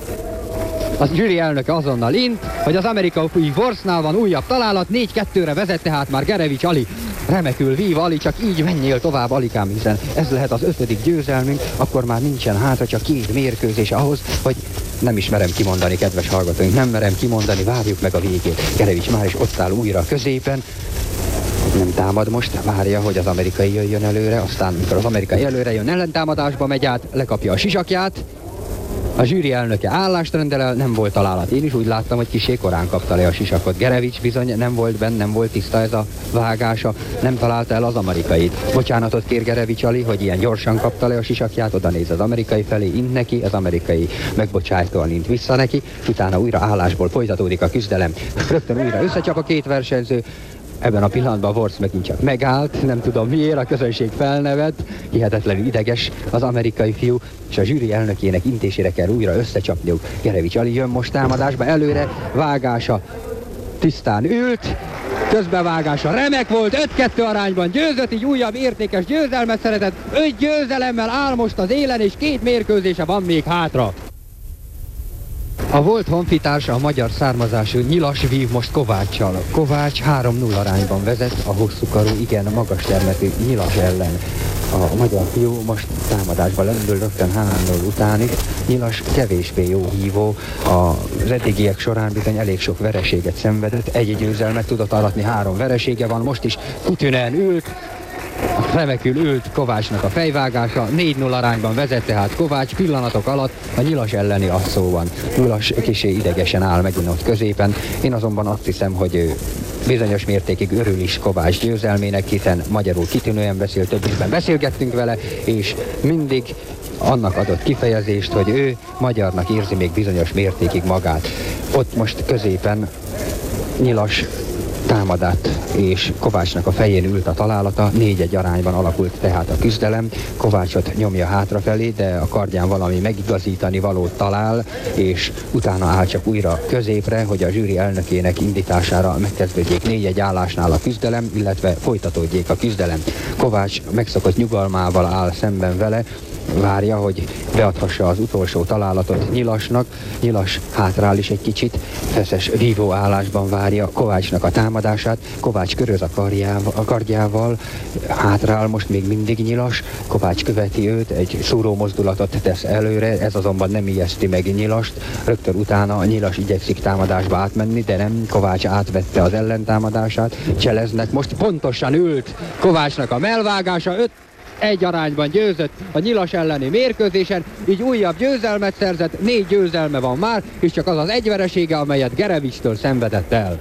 A zsűri elnöke azonnal int, hogy az amerikai Horstnál van újabb találat, négy kettőre vezet tehát már Gerevics Ali. Remekül vív Ali, csak így menjél tovább Alikám, hiszen ez lehet az ötödik győzelmünk, akkor már nincsen hátra, csak két mérkőzés ahhoz, hogy nem is merem kimondani, kedves hallgatóink, nem merem kimondani, várjuk meg a végét. Gerevics már is ott áll újra középen, nem támad most, várja, hogy az amerikai jöjjön előre, aztán mikor az amerikai előre jön, ellentámadásba megy át, lekapja a sisakját. A zsűri elnöke állást rendel el, nem volt találat. Én is úgy láttam, hogy kissé korán kapta le a sisakot. Gerevics bizony nem volt benne, nem volt tiszta ez a vágása, nem találta el az amerikait. Bocsánatot kér Gerevics Ali, hogy ilyen gyorsan kapta le a sisakját, oda néz az amerikai felé, int neki, az amerikai megbocsájtóan int vissza neki, utána újra állásból folytatódik a küzdelem. Rögtön újra összecsap a két versenyző. Ebben a pillanatban Horst megint csak megállt, nem tudom miért, a közönség felnevet, hihetetlenül ideges az amerikai fiú, és a zsűri elnökének intésére kell újra összecsapniuk. Gerevics Ali jön most támadásba, előre, vágása tisztán ült, közbevágása remek volt, öt kettő arányban győzött, így újabb értékes győzelmet szeretett, öt győzelemmel áll most az élen, és két mérkőzése van még hátra. A volt honfitársa, a magyar származású Nyilas vív most Kováccsal. Kovács három null arányban vezet a hosszúkarú, igen magas termetű Nyilas ellen. A magyar fiú most támadásba lendül rögtön három null után is. Nyilas kevésbé jó hívó, az eddigiek során bizony elég sok vereséget szenvedett, egy győzelmet tudott aratni, három veresége van, most is kitűnően ült. Remekül ült Kovácsnak a fejvágása, négy null arányban vezet tehát Kovács, pillanatok alatt a Nyilas elleni asszóban. Nyilas kissé idegesen áll megint ott középen, én azonban azt hiszem, hogy ő bizonyos mértékig örül is Kovács győzelmének, hiszen magyarul kitűnően beszél, több ízben beszélgettünk vele, és mindig annak adott kifejezést, hogy ő magyarnak érzi még bizonyos mértékig magát. Ott most középen Nyilas támadat, és Kovácsnak a fején ült a találata, négy egy arányban alakult tehát a küzdelem. Kovácsot nyomja hátrafelé, de a kardján valami megigazítani valót talál, és utána áll csak újra középre, hogy a zsűri elnökének indítására megkezdődjék négy egy állásnál a küzdelem, illetve folytatódjék a küzdelem. Kovács megszokott nyugalmával áll szemben vele, várja, hogy beadhassa az utolsó találatot Nyilasnak. Nyilas hátrál is egy kicsit, feszes vívó állásban várja Kovácsnak a támadását. Kovács köröz a, karjával, a kardjával, hátrál most még mindig Nyilas. Kovács követi őt, egy szúró mozdulatot tesz előre, ez azonban nem ijeszti meg Nyilast. Rögtön utána Nyilas igyekszik támadásba átmenni, de nem, Kovács átvette az ellentámadását. Cseleznek, most pontosan ült Kovácsnak a mellvágása, öt egy arányban győzött a Nyilas elleni mérkőzésen, így újabb győzelmet szerzett, négy győzelme van már, és csak az az egy veresége, amelyet Gerevicstől szenvedett el.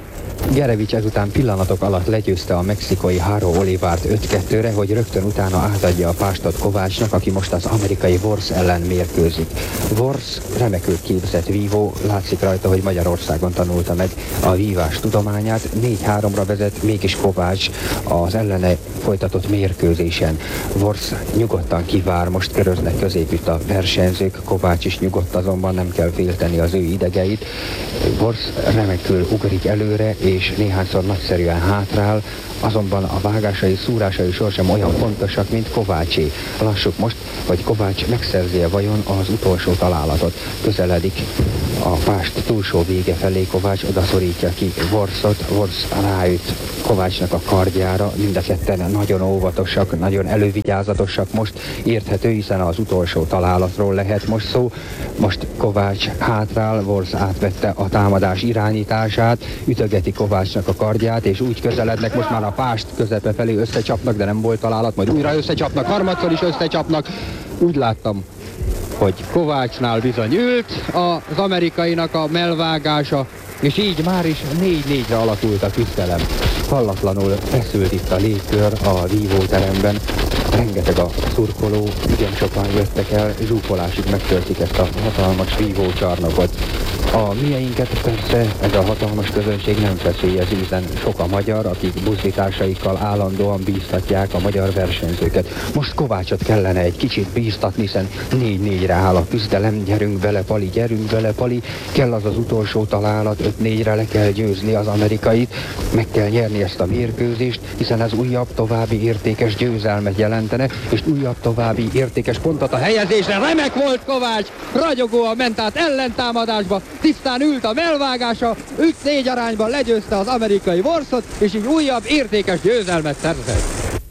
Gerevics ezután pillanatok alatt legyőzte a mexikói Haro Olivárt öt kettőre, hogy rögtön utána átadja a pástot Kovácsnak, aki most az amerikai Worsz ellen mérkőzik. Worsz remekül képzett vívó, látszik rajta, hogy Magyarországon tanulta meg a vívás tudományát. négy háromra vezet, mégis Kovács az ellene folytatott mérkőzésen. Worsz nyugodtan kivár, most köröznek középütt a versenyzők, Kovács is nyugodt, azonban nem kell félteni az ő idegeit. Worsz remekül ugrik előre, és néhányszor nagyszerűen hátrál, azonban a vágásai, szúrásai sorsem olyan fontosak, mint Kovácsé. Lassuk most, hogy Kovács megszerzi-e vajon az utolsó találatot. Közeledik a pást túlsó vége felé, Kovács odaszorítja ki Worszot, Worsz ráüt Kovácsnak a kardjára, mind a ketten nagyon óvatosak, nagyon elővigyázatosak most, érthető, hiszen az utolsó találatról lehet most szó. Most Kovács hátrál, Worsz átvette a támadás irányítását, ütögeti Kovácsnak a kardját, és úgy közelednek, most már a pást közepe felé összecsapnak, de nem volt találat, majd újra összecsapnak, harmadszor is összecsapnak. Úgy láttam, hogy Kovácsnál bizony ült az amerikainak a mellvágása, és így már is négy négyre alakult a küzdelem. Hallatlanul feszült itt a légkör a vívóteremben. Rengeteg a szurkoló, igen sokan jöttek el, zsúfolásig megtöltik ezt a hatalmas vívócsarnokot. A mieinket persze ez a hatalmas közönség nem feszélyezi, hiszen sok a magyar, akik buzdításaikkal állandóan bíztatják a magyar versenyzőket. Most Kovácsot kellene egy kicsit bíztatni, hiszen négy négyre áll a küzdelem. Gyerünk bele, Pali, gyerünk bele, Pali. Kell az az utolsó találat, öt négyre le kell győzni az amerikait. Meg kell nyerni ezt a mérkőzést, hiszen ez újabb, további értékes győzelmet jelentene, és újabb, további értékes pontot a helyezésre. Remek volt Kovács, ragyogóan ment át ellentámadásba, tisztán ült a mellvágása, öt négy arányban legyőzte az amerikai Worszot, és így újabb értékes győzelmet szerzett.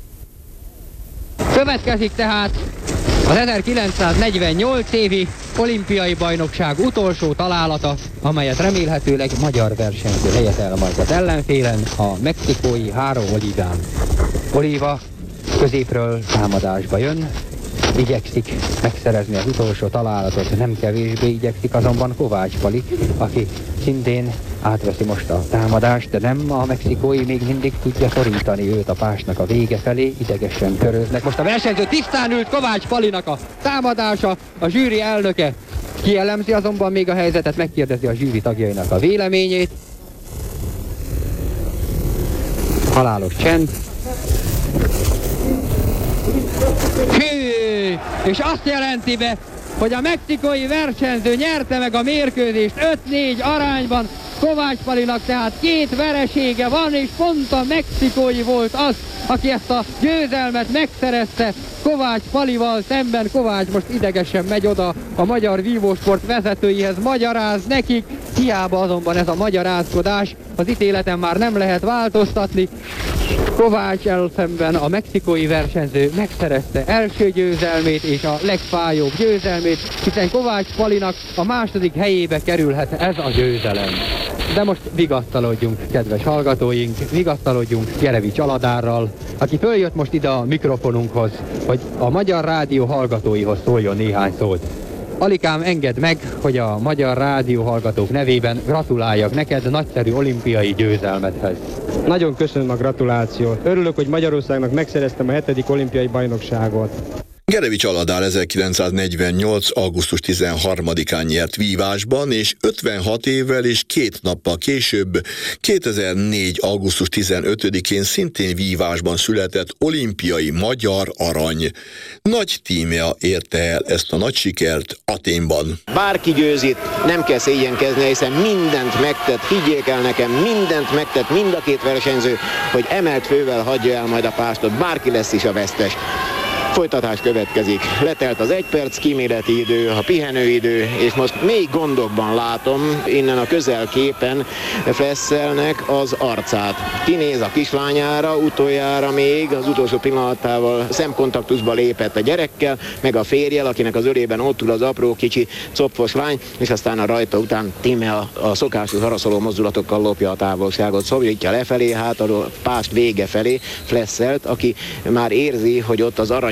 Következik tehát az ezerkilencszáznegyvennyolc évi olimpiai bajnokság utolsó találata, amelyet remélhetőleg magyar versenyző helyet el majd az ellenfélen, a mexikói Haro Oliván. Oliva középről támadásba jön, igyekszik megszerezni az utolsó találatot, nem kevésbé igyekszik azonban Kovács Pali, aki szintén átveszi most a támadást, de nem a mexikói még mindig tudja szorítani őt a pásnak a vége felé, idegesen köröznek. Most a versenyző tisztán ült, Kovács Palinak a támadása, a zsűri elnöke kielemzi azonban még a helyzetet, megkérdezi a zsűri tagjainak a véleményét. Halálos csend. Hű! És azt jelenti be, hogy a mexikói versenyző nyerte meg a mérkőzést öt négy arányban. Kovács Palinak tehát két veresége van, és pont a mexikói volt az, aki ezt a győzelmet megszerezte Kovács Palival szemben. Kovács most idegesen megy oda a magyar vívósport vezetőihez, magyaráz nekik, hiába azonban ez a magyarázkodás, az ítéleten már nem lehet változtatni. Kovács szemben a mexikói versenyző megszerezte első győzelmét és a legfájóbb győzelmét, hiszen Kovács Palinak a második helyébe kerülhet ez a győzelem. De most vigasztalodjunk, kedves hallgatóink, vigasztalodjunk Gerevics Aladárral, aki följött most ide a mikrofonunkhoz, hogy a Magyar Rádió hallgatóihoz szóljon néhány szót. Alikám, engedd meg, hogy a Magyar Rádió hallgatók nevében gratuláljak neked nagyszerű olimpiai győzelmedhez. Nagyon köszönöm a gratulációt. Örülök, hogy Magyarországnak megszereztem a hetedik olimpiai bajnokságot. Gerevics Aladár ezerkilencszáznegyvennyolc. augusztus tizenharmadikán nyert vívásban, és ötvenhat évvel és két nappal később, kétezer-négy. augusztus tizenötödikén szintén vívásban született olimpiai magyar arany. Nagy tímja érte el ezt a nagy sikert Athénban. Bárki győzít, nem kell szégyenkezni, hiszen mindent megtett, higgyék el nekem, mindent megtett mind a két versenyző, hogy emelt fővel hagyja el majd a pástot, bárki lesz is a vesztes. Folytatás következik. Letelt az egy perc kíméleti idő, a pihenőidő, és most még gondokban látom innen a közelképen Flesszelnek az arcát. Kinéz a kislányára, utoljára még az utolsó pillanatával szemkontaktusba lépett a gyerekkel, meg a férjel, akinek az ölében ott ül az apró kicsi copfos lány, és aztán a rajta után Tíme a, a szokásos haraszoló mozdulatokkal lopja a távolságot, szorítja lefelé, hát a pást vége felé Flesselt, aki már érzi, hogy ott az arany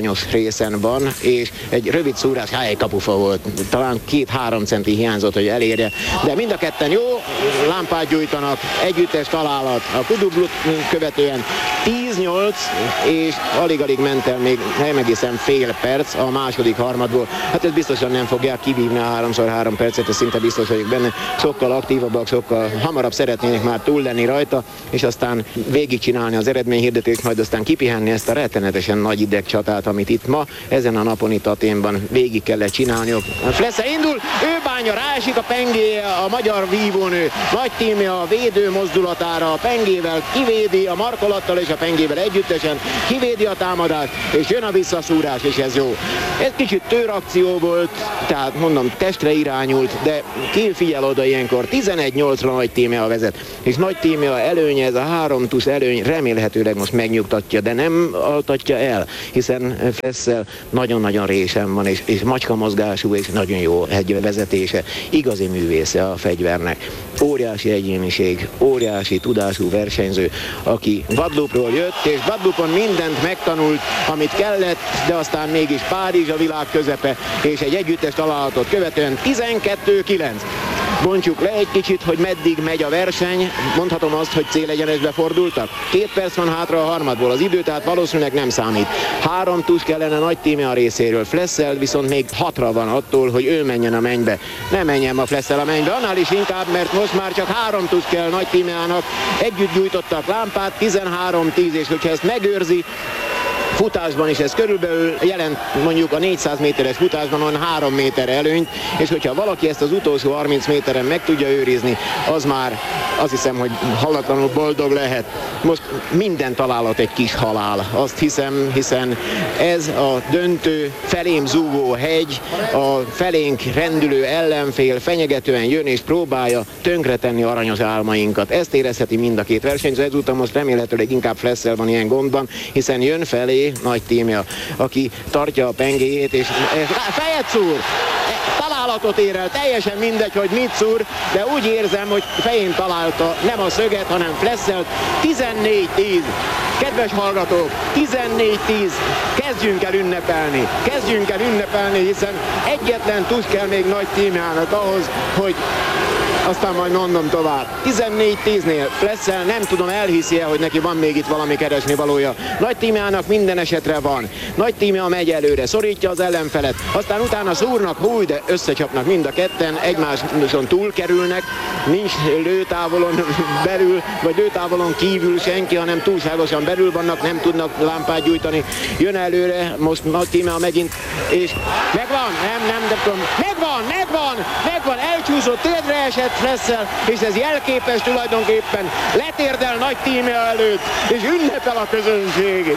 aranyos részen van, és egy rövid szúrás helykapufa volt. Talán két-három centi hiányzott, hogy elérje, de mind a ketten jó lámpát gyújtanak, együttes találat a kudublut követően tíz nyolc, és alig-alig ment el még nem egészen fél perc a második harmadból. Hát ez biztosan nem fogják kivívni a háromszor három percet, ez szinte biztos vagyok benne. Sokkal aktívabbak, sokkal hamarabb szeretnének már túl lenni rajta, és aztán végigcsinálni az eredményhirdetést, majd aztán kipihenni ezt a rettenetesen nagy idegcsatát, amit itt ma, ezen a napon itt Athénban végig kellett csinálniuk. Flesser indul, ő bánja, ráesik a pengéje, a magyar vívónő, nagy tímje a védő mozdulatára, a pengével kivédi, a markolattal és a pengével együttesen kivédi a támadást, és jön a visszaszúrás, és ez jó. Ez kicsit tőrakció volt, tehát mondom, testre irányult, de ki figyel oda ilyenkor, tizenegy nyolcra nagy tímje a vezet, és nagy tímje a előnye, ez a három tusz előny remélhetőleg most megnyugtatja, de nem altatja el, hiszen Flessel nagyon-nagyon résen van, és, és macska mozgású, és nagyon jó egy vezetése, igazi művésze a fegyvernek. Óriási egyéniség, óriási tudású versenyző, aki Guadeloupe-ról jött, és Guadeloupe-on mindent megtanult, amit kellett, de aztán mégis Párizs a világ közepe, és egy együttes találatot követően tizenkettő kilenc. Bontsuk le egy kicsit, hogy meddig megy a verseny. Mondhatom azt, hogy célegyenesbe fordultak. Két perc van hátra a harmadból. Az idő tehát valószínűleg nem számít. Három tusz kellene nagy tíme a részéről. Flessel viszont még hatra van attól, hogy ő menjen a mennybe. Nem menjen a Flessel a mennybe, annál is inkább, mert most már csak három tusz kell nagy tímeának. Együtt gyújtottak lámpát, tizenhárom tíz, és hogyha ezt megőrzi, futásban is ez körülbelül jelent mondjuk a négyszáz méteres futásban olyan három méter előnyt, és hogyha valaki ezt az utolsó harminc méteren meg tudja őrizni, az már azt hiszem, hogy hallatlanul boldog lehet. Most minden találat egy kis halál, azt hiszem, hiszen ez a döntő felém zúgó hegy, a felénk rendülő ellenfél fenyegetően jön és próbálja tönkretenni aranyos álmainkat. Ezt érezheti mind a két versenyző, ezúttal most remélhetőleg inkább Flessel van ilyen gondban, hiszen jön felé nagy tímja, aki tartja a pengéjét, és fejet szúr, találatot ér el, teljesen mindegy, hogy mit szúr, de úgy érzem, hogy fején találta nem a szöget, hanem Flesselt. tizennégy tíz. Kedves hallgatók, tizennégy tíz, kezdjünk el ünnepelni, kezdjünk el ünnepelni, hiszen egyetlen tusz kell még nagy tímjának ahhoz, hogy aztán majd mondom tovább. tizennégy tíznél Flessel nem tudom, elhiszi-e, hogy neki van még itt valami keresni valója. Nagy tímjának minden esetre van. Nagy tímja megy előre, szorítja az ellenfelet, aztán utána szúrnak, húj, de összecsapnak mind a ketten, egymáson túl kerülnek, nincs lőtávolon belül, vagy lőtávolon kívül senki, hanem túlságosan belül vannak, nem tudnak lámpát gyújtani. Jön előre, most nagy tímja megint, és megvan, nem, nem, de tudom, megvan, megvan, megvan, elcsúszott, térdre esett Flessel, és ez jelképes tulajdonképpen, letérdel nagy tíme előtt, és ünnepel a közönség.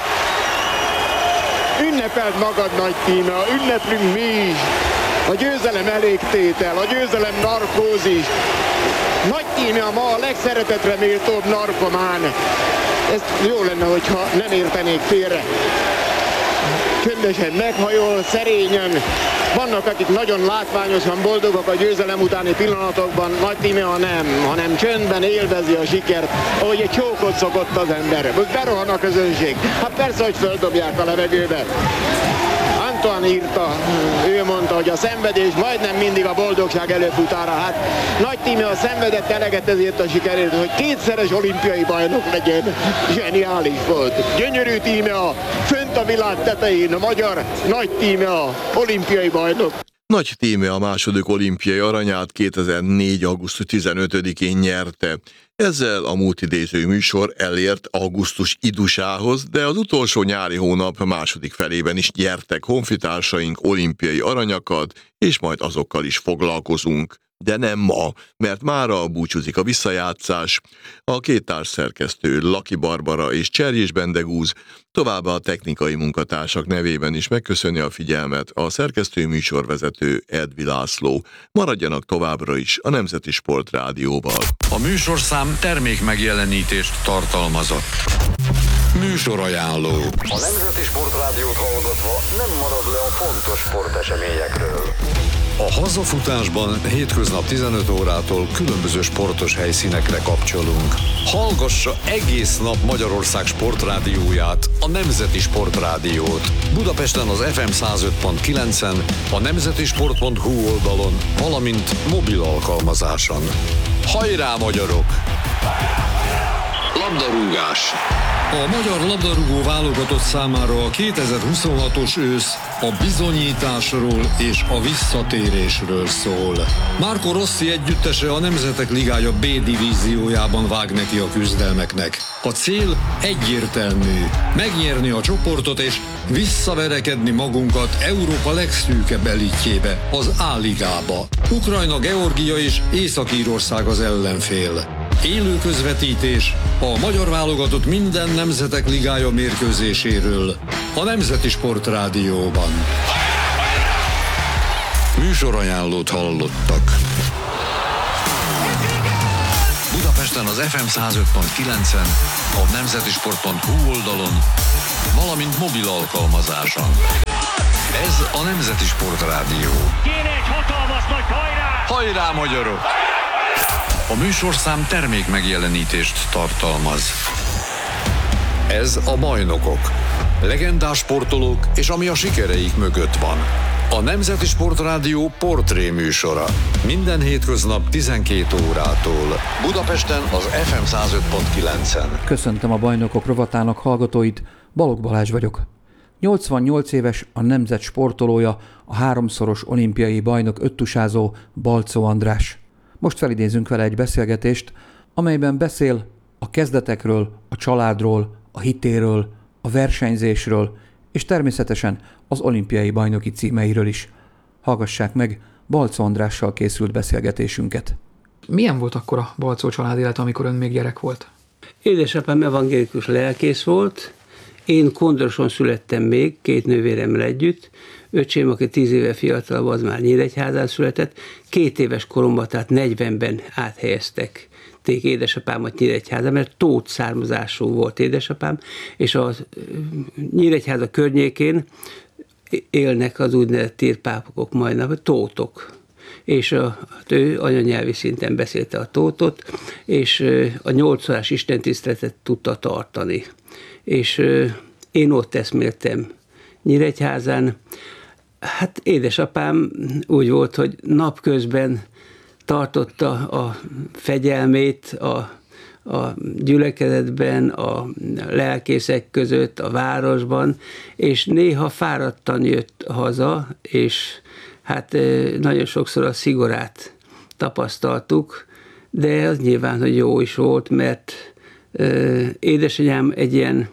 Ünnepelt magad nagy tíme, ünneplünk mi is. A győzelem elégtétel, a győzelem narkózis. Nagy tíme a ma a legszeretetre méltóbb narkomán. Ez jó lenne, hogyha nem értenék félre. Csöndesen meghajol, szerényen. Vannak, akik nagyon látványosan boldogok a győzelem utáni pillanatokban, nagy tímea nem, hanem csöndben élvezi a sikert, ahogy egy csókot szokott az ember. Most berohan a közönség. Hát persze, hogy földobják a levegőbe. Antoine írta, ő mondta, hogy a szenvedés majdnem mindig a boldogság előfutára. Hát nagy tímea szenvedett eleget ezért a sikerért, hogy kétszeres olimpiai bajnok legyen. Zseniális volt. Gyönyörű tímea, fönt a világ tetején a magyar nagy tímea, olimpiai bajnok. Nagy tíme a második olimpiai aranyát kétezer-négy. augusztus tizenötödikén nyerte. Ezzel a múltidéző műsor elért augusztus idusához, de az utolsó nyári hónap második felében is nyertek honfitársaink olimpiai aranyakat, és majd azokkal is foglalkozunk. De nem ma, mert mára búcsúzik a visszajátszás. A két társszerkesztő, Laki Barbara és Cserjés Bendegúz, továbbá a technikai munkatársak nevében is megköszöni a figyelmet a szerkesztő műsorvezető Edvi László. Maradjanak továbbra is a Nemzeti Sport Rádióval. A műsorszám termék megjelenítést tartalmazott. Műsorajánló. A Nemzeti Sport Rádiót hallgatva nem marad le a fontos sporteseményekről. A hazafutásban hétköznap tizenöt órától különböző sportos helyszínekre kapcsolunk. Hallgassa egész nap Magyarország sportrádióját, a Nemzeti Sportrádiót. Budapesten az ef em száz öt pont kilencen, a nemzetisport pont hu oldalon, valamint mobil alkalmazáson. Hajrá, magyarok! Labdarúgás. A magyar labdarúgó válogatott számára a kétezer-huszonhatos ősz a bizonyításról és a visszatérésről szól. Marco Rossi együttese a Nemzetek Ligája B divíziójában vág neki a küzdelmeknek. A cél egyértelmű: megnyerni a csoportot és visszaverekedni magunkat Európa legszűkebb elitjébe, az A-ligába. Ukrajna, Georgia és Észak-Írország az ellenfél. Élő közvetítés a magyar válogatott minden Nemzetek Ligája mérkőzéséről a Nemzeti Sportrádióban. Műsorajánlót hallottak. Budapesten az ef em száz öt pont kilencen, a nemzetisport pont hu oldalon, valamint mobil alkalmazáson. Ez a Nemzeti Sportrádió. Kéne egy hatalmas nagy hajrá! Hajrá, magyarok! A műsorszám termék megjelenítést tartalmaz. Ez a Bajnokok. Legendás sportolók és ami a sikereik mögött van. A Nemzeti Sportrádió portré műsora. Minden hétköznap tizenkét órától. Budapesten az ef em száz öt pont kilencen. Köszöntöm a Bajnokok rovatának hallgatóit, Balogh Balázs vagyok. nyolcvannyolc éves a nemzet sportolója, a háromszoros olimpiai bajnok öttusázó Balczó András. Most felidézünk vele egy beszélgetést, amelyben beszél a kezdetekről, a családról, a hitéről, a versenyzésről, és természetesen az olimpiai bajnoki címeiről is. Hallgassák meg Balczó Andrással készült beszélgetésünket. Milyen volt akkor a Balczó család élete, amikor ön még gyerek volt? Édesapám evangélikus lelkész volt, én Kondroson születtem még, két nővéremmel együtt, öcsém, aki tíz éve fiatalabb, az már Nyíregyházán született, két éves koromban, tehát negyvenben áthelyeztek ték édesapámat Nyíregyházán, mert tót származású volt édesapám, és a Nyíregyháza környékén élnek az úgynevezett tírpápokok majdnem, tótok. És a, hát ő anyanyelvi szinten beszélte a tótot, és a nyolcszorás istentiszteletet tudta tartani. És én ott eszméltem Nyíregyházán. Hát édesapám úgy volt, hogy napközben tartotta a fegyelmét a, a gyülekezetben, a lelkészek között, a városban, és néha fáradtan jött haza, és hát nagyon sokszor a szigorát tapasztaltuk, de az nyilván, hogy jó is volt, mert édesanyám egy ilyen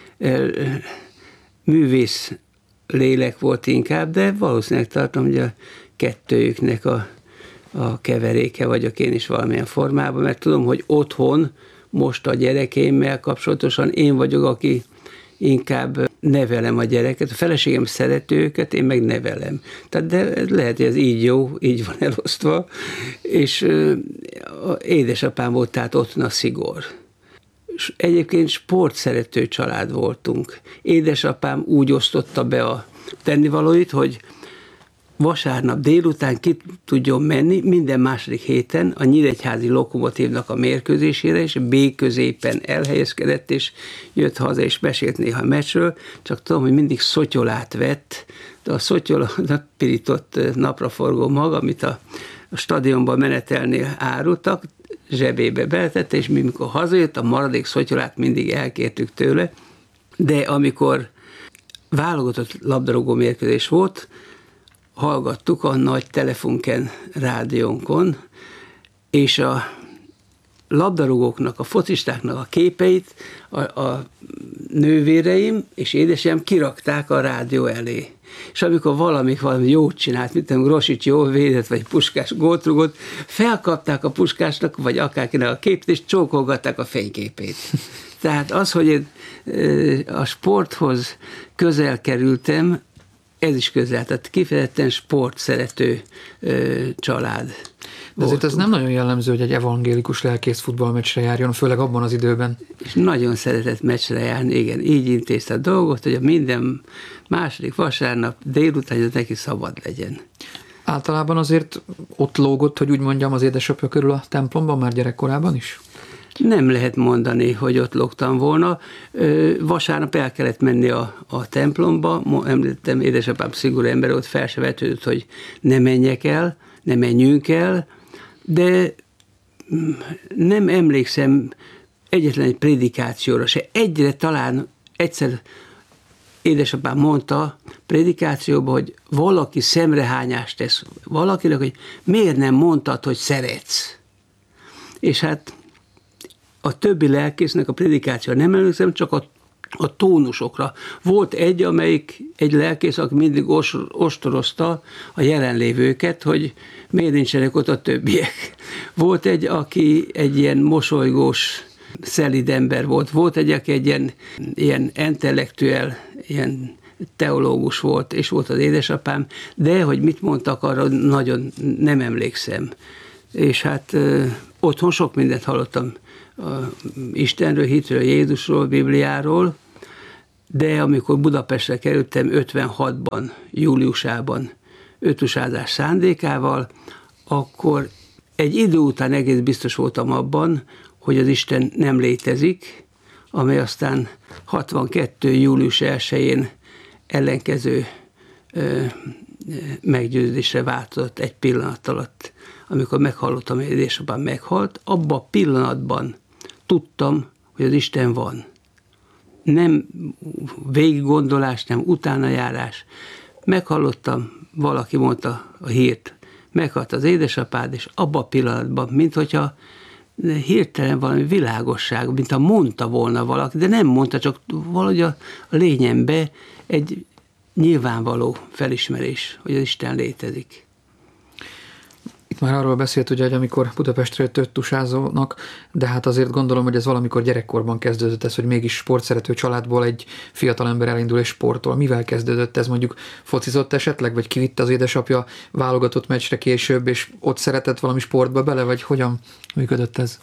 művész lélek volt inkább, de valószínűleg tartom, hogy a kettőjüknek a, a keveréke vagyok én is valamilyen formában, mert tudom, hogy otthon most a gyerekeimmel kapcsolatosan én vagyok, aki inkább nevelem a gyereket. A feleségem szereti őket, én meg nevelem. Tehát de lehet, hogy ez így jó, így van elosztva, és édesapám volt, tehát otthon a szigor. Egyébként sportszerető család voltunk. Édesapám úgy osztotta be a tennivalóit, hogy vasárnap délután ki tudjon menni minden második héten a nyíregyházi Lokomotívnak a mérkőzésére, és B középen elhelyezkedett, és jött haza, és mesélt néha a meccsről, csak tudom, hogy mindig szotyolát vett, de a szotyola pirított napraforgó mag, amit a, a stadionban menetelnél árultak, zsebébe beletette, és mi, mikor hazajött, a maradék szotyolát mindig elkértük tőle, de amikor válogatott labdarúgó mérkőzés volt, hallgattuk a nagy telefonken, rádiónkon, és a labdarúgóknak, a focistáknak a képeit a, a nővéreim és édesem kirakták a rádió elé. És amikor valamik valami jót csinált, mint tudom, Grosics jól védett, vagy Puskás gólt rugott, felkapták a Puskásnak, vagy akárkinek a képét, és csókolgatták a fényképét. Tehát az, hogy én a sporthoz közel kerültem, ez is közel, tehát kifejezetten sportszerető ö, család. De azért ez nem nagyon jellemző, hogy egy evangélikus lelkész futballmeccsre járjon, főleg abban az időben. És nagyon szeretett meccsre járni, igen, így intézte a dolgot, hogy a minden második vasárnap délután, hogy neki szabad legyen. Általában azért ott lógott, hogy úgy mondjam, az édesapja körül a templomban már gyerekkorában is? Nem lehet mondani, hogy ott lógtam volna. Vasárnap el kellett menni a, a templomba, említettem, édesapám szigorú ember, ott fel se vetődött, hogy ne menjek el, ne menjünk el, de nem emlékszem egyetlen egy prédikációra se. Egyre talán egyszer édesapám mondta prédikációban, hogy valaki szemrehányást tesz valakinek, hogy miért nem mondtad, hogy szeretsz. És hát a többi lelkésznek a prédikáció nem emlékszem, csak a, a tónusokra. Volt egy, amelyik egy lelkész, aki mindig os, ostorozta a jelenlévőket, hogy miért nincsenek ott a többiek. Volt egy, aki egy ilyen mosolygós, szelíd ember volt. Volt egy, aki egy ilyen, ilyen intellektuel, ilyen teológus volt, és volt az édesapám, de hogy mit mondtak, arra nagyon nem emlékszem. És hát ö, otthon sok mindent hallottam Istenről, hitről, Jézusról, Bibliáról, de amikor Budapestre kerültem ötvenhatban, júliusában, ötusázás szándékával, akkor egy idő után egész biztos voltam abban, hogy az Isten nem létezik, amely aztán hatvankettő. július elsején ellenkező ö, meggyőződésre változott egy pillanat alatt. Amikor meghallottam, hogy édesapám meghalt, abban a pillanatban tudtam, hogy az Isten van. Nem végiggondolás, nem utánajárás. Meghallottam, valaki mondta a hírt, meghalt az édesapád, és abban a pillanatban, minthogyha hirtelen valami világosság, mint ha mondta volna valaki, de nem mondta, csak valahogy a lényembe egy nyilvánvaló felismerés, hogy az Isten létezik. Itt már arról beszélt, ugye, hogy amikor Budapestre jött öttusázónak, de hát azért gondolom, hogy ez valamikor gyerekkorban kezdődött ez, hogy mégis sportszerető családból egy fiatalember elindul és sportol. Mivel kezdődött ez? Mondjuk focizott esetleg, vagy kivitt az édesapja válogatott meccsre később, és ott szeretett valami sportba bele, vagy hogyan működött ez?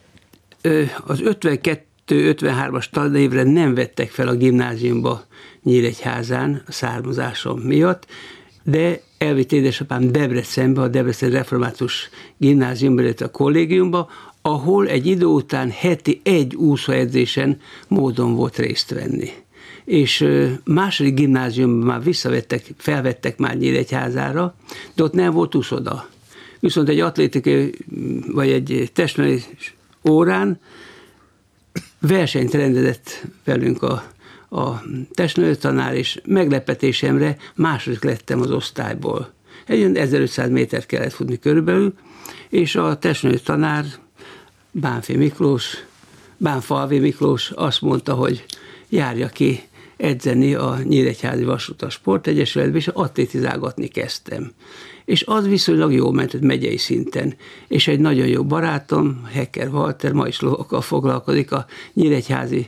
Az ötvenkettő ötvenhármas tanévre nem vettek fel a gimnáziumba Nyíregyházán a származásom miatt, de elvitt édesapám Debrecenbe, a Debrecen Református Gimnáziumba, illetve a kollégiumba, ahol egy idő után heti egy úszóedzésen módon volt részt venni. És második gimnáziumban már visszavettek, felvettek már Nyíregyházára, de ott nem volt úszoda. Viszont egy atlétikai, vagy egy testnevelés órán versenyt rendezett velünk a a testnevelő tanár, és meglepetésemre második lettem az osztályból. Egy olyan ezerötszáz métert kellett futni körülbelül, és a testnevelő tanár, Bánfi Miklós, Bánfalvi Miklós azt mondta, hogy járja ki edzeni a Nyíregyházi Vasútas Sportegyesületbe, és atlétizálgatni kezdtem. És az viszonylag jól ment, megyei szinten. És egy nagyon jó barátom, Hecker Walter, ma is lovakkal foglalkozik, a nyíregyházi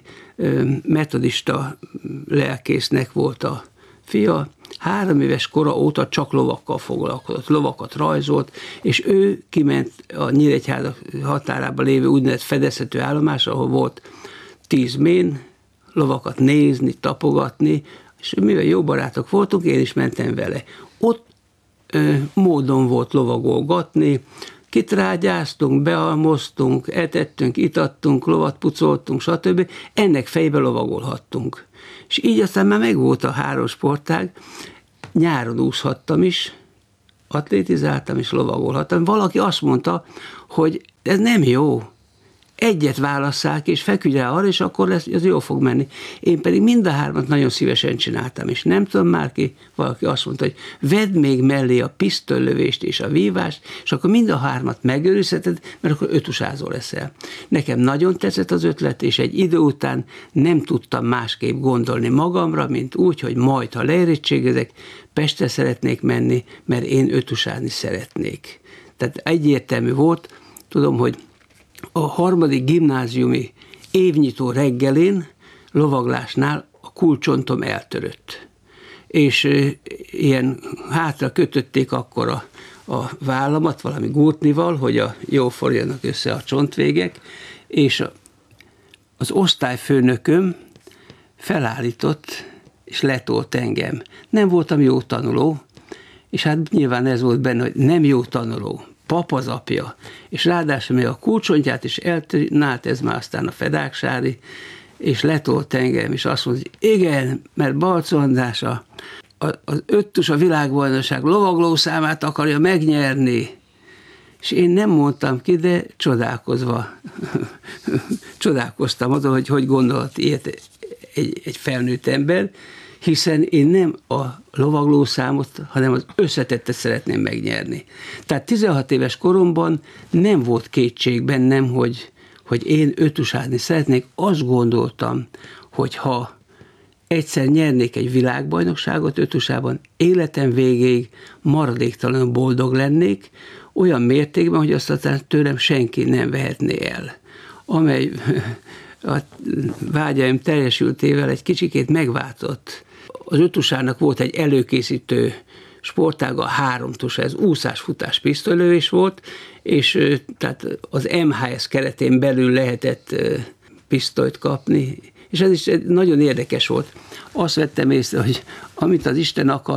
metodista lelkésznek volt a fia. Három éves kora óta csak lovakkal foglalkozott, lovakat rajzolt, és ő kiment a Nyíregyháza határában lévő úgynevezett fedezhető állomásra, ahol volt tíz mén, lovakat nézni, tapogatni, és mivel jó barátok voltunk, én is mentem vele. Ott ö, módon volt lovagolgatni, kitrágyáztunk, bealmoztunk, etettünk, itattunk, lovat pucoltunk, stb. Ennek fejbe lovagolhattunk. És így aztán már megvolt a három sportág, nyáron úszhattam is, atlétizáltam és lovagolhattam. Valaki azt mondta, hogy ez nem jó, egyet válasszák, és feküdj rá arra, és akkor lesz, az jól fog menni. Én pedig mind a hármat nagyon szívesen csináltam, és nem tudom már ki, valaki azt mondta, hogy vedd még mellé a pisztollövést és a vívást, és akkor mind a hármat megőrizheted, mert akkor ötusázó leszel. Nekem nagyon tetszett az ötlet, és egy idő után nem tudtam másképp gondolni magamra, mint úgy, hogy majd, ha leérettségezek, Pestre szeretnék menni, mert én ötusázni szeretnék. Tehát egyértelmű volt, tudom, hogy a harmadik gimnáziumi évnyitó reggelén lovaglásnál a kulcsontom eltörött. És ilyen hátra kötötték akkor a, a vállamat valami gurtnival, hogy a jól forjanak össze a csontvégek, és a, az osztályfőnököm felállított és letolt engem. Nem voltam jó tanuló, és hát nyilván ez volt benne, hogy nem jó tanuló, pap az apja, és ráadásul még a kulcsontját is eltűnált, ez már aztán a Fedáksári, és letolt engem, és azt mondta, hogy igen, mert Balczó András a, a, az öttus a világbajnokság lovagló számát akarja megnyerni. És én nem mondtam ki, de csodálkozva, csodálkoztam azon, hogy hogy gondolt ilyet egy, egy felnőtt ember, hiszen én nem a lovagló számot, hanem az összetettet szeretném megnyerni. Tehát tizenhat éves koromban nem volt kétség bennem, hogy, hogy én öttusázni szeretnék. Azt gondoltam, hogy ha egyszer nyernék egy világbajnokságot öttusában, életem végéig maradéktalanul boldog lennék, olyan mértékben, hogy azt aztán tőlem senki nem vehetné el. Amely a vágyaim teljesültével egy kicsikét megváltott. Az öttusának volt egy előkészítő sportága, a háromtusa, ez úszás, futás, pisztolylövés volt, és tehát az em há es keretén belül lehetett pisztolyt kapni, és ez is nagyon érdekes volt. Azt vettem észre, hogy amit az Isten akar,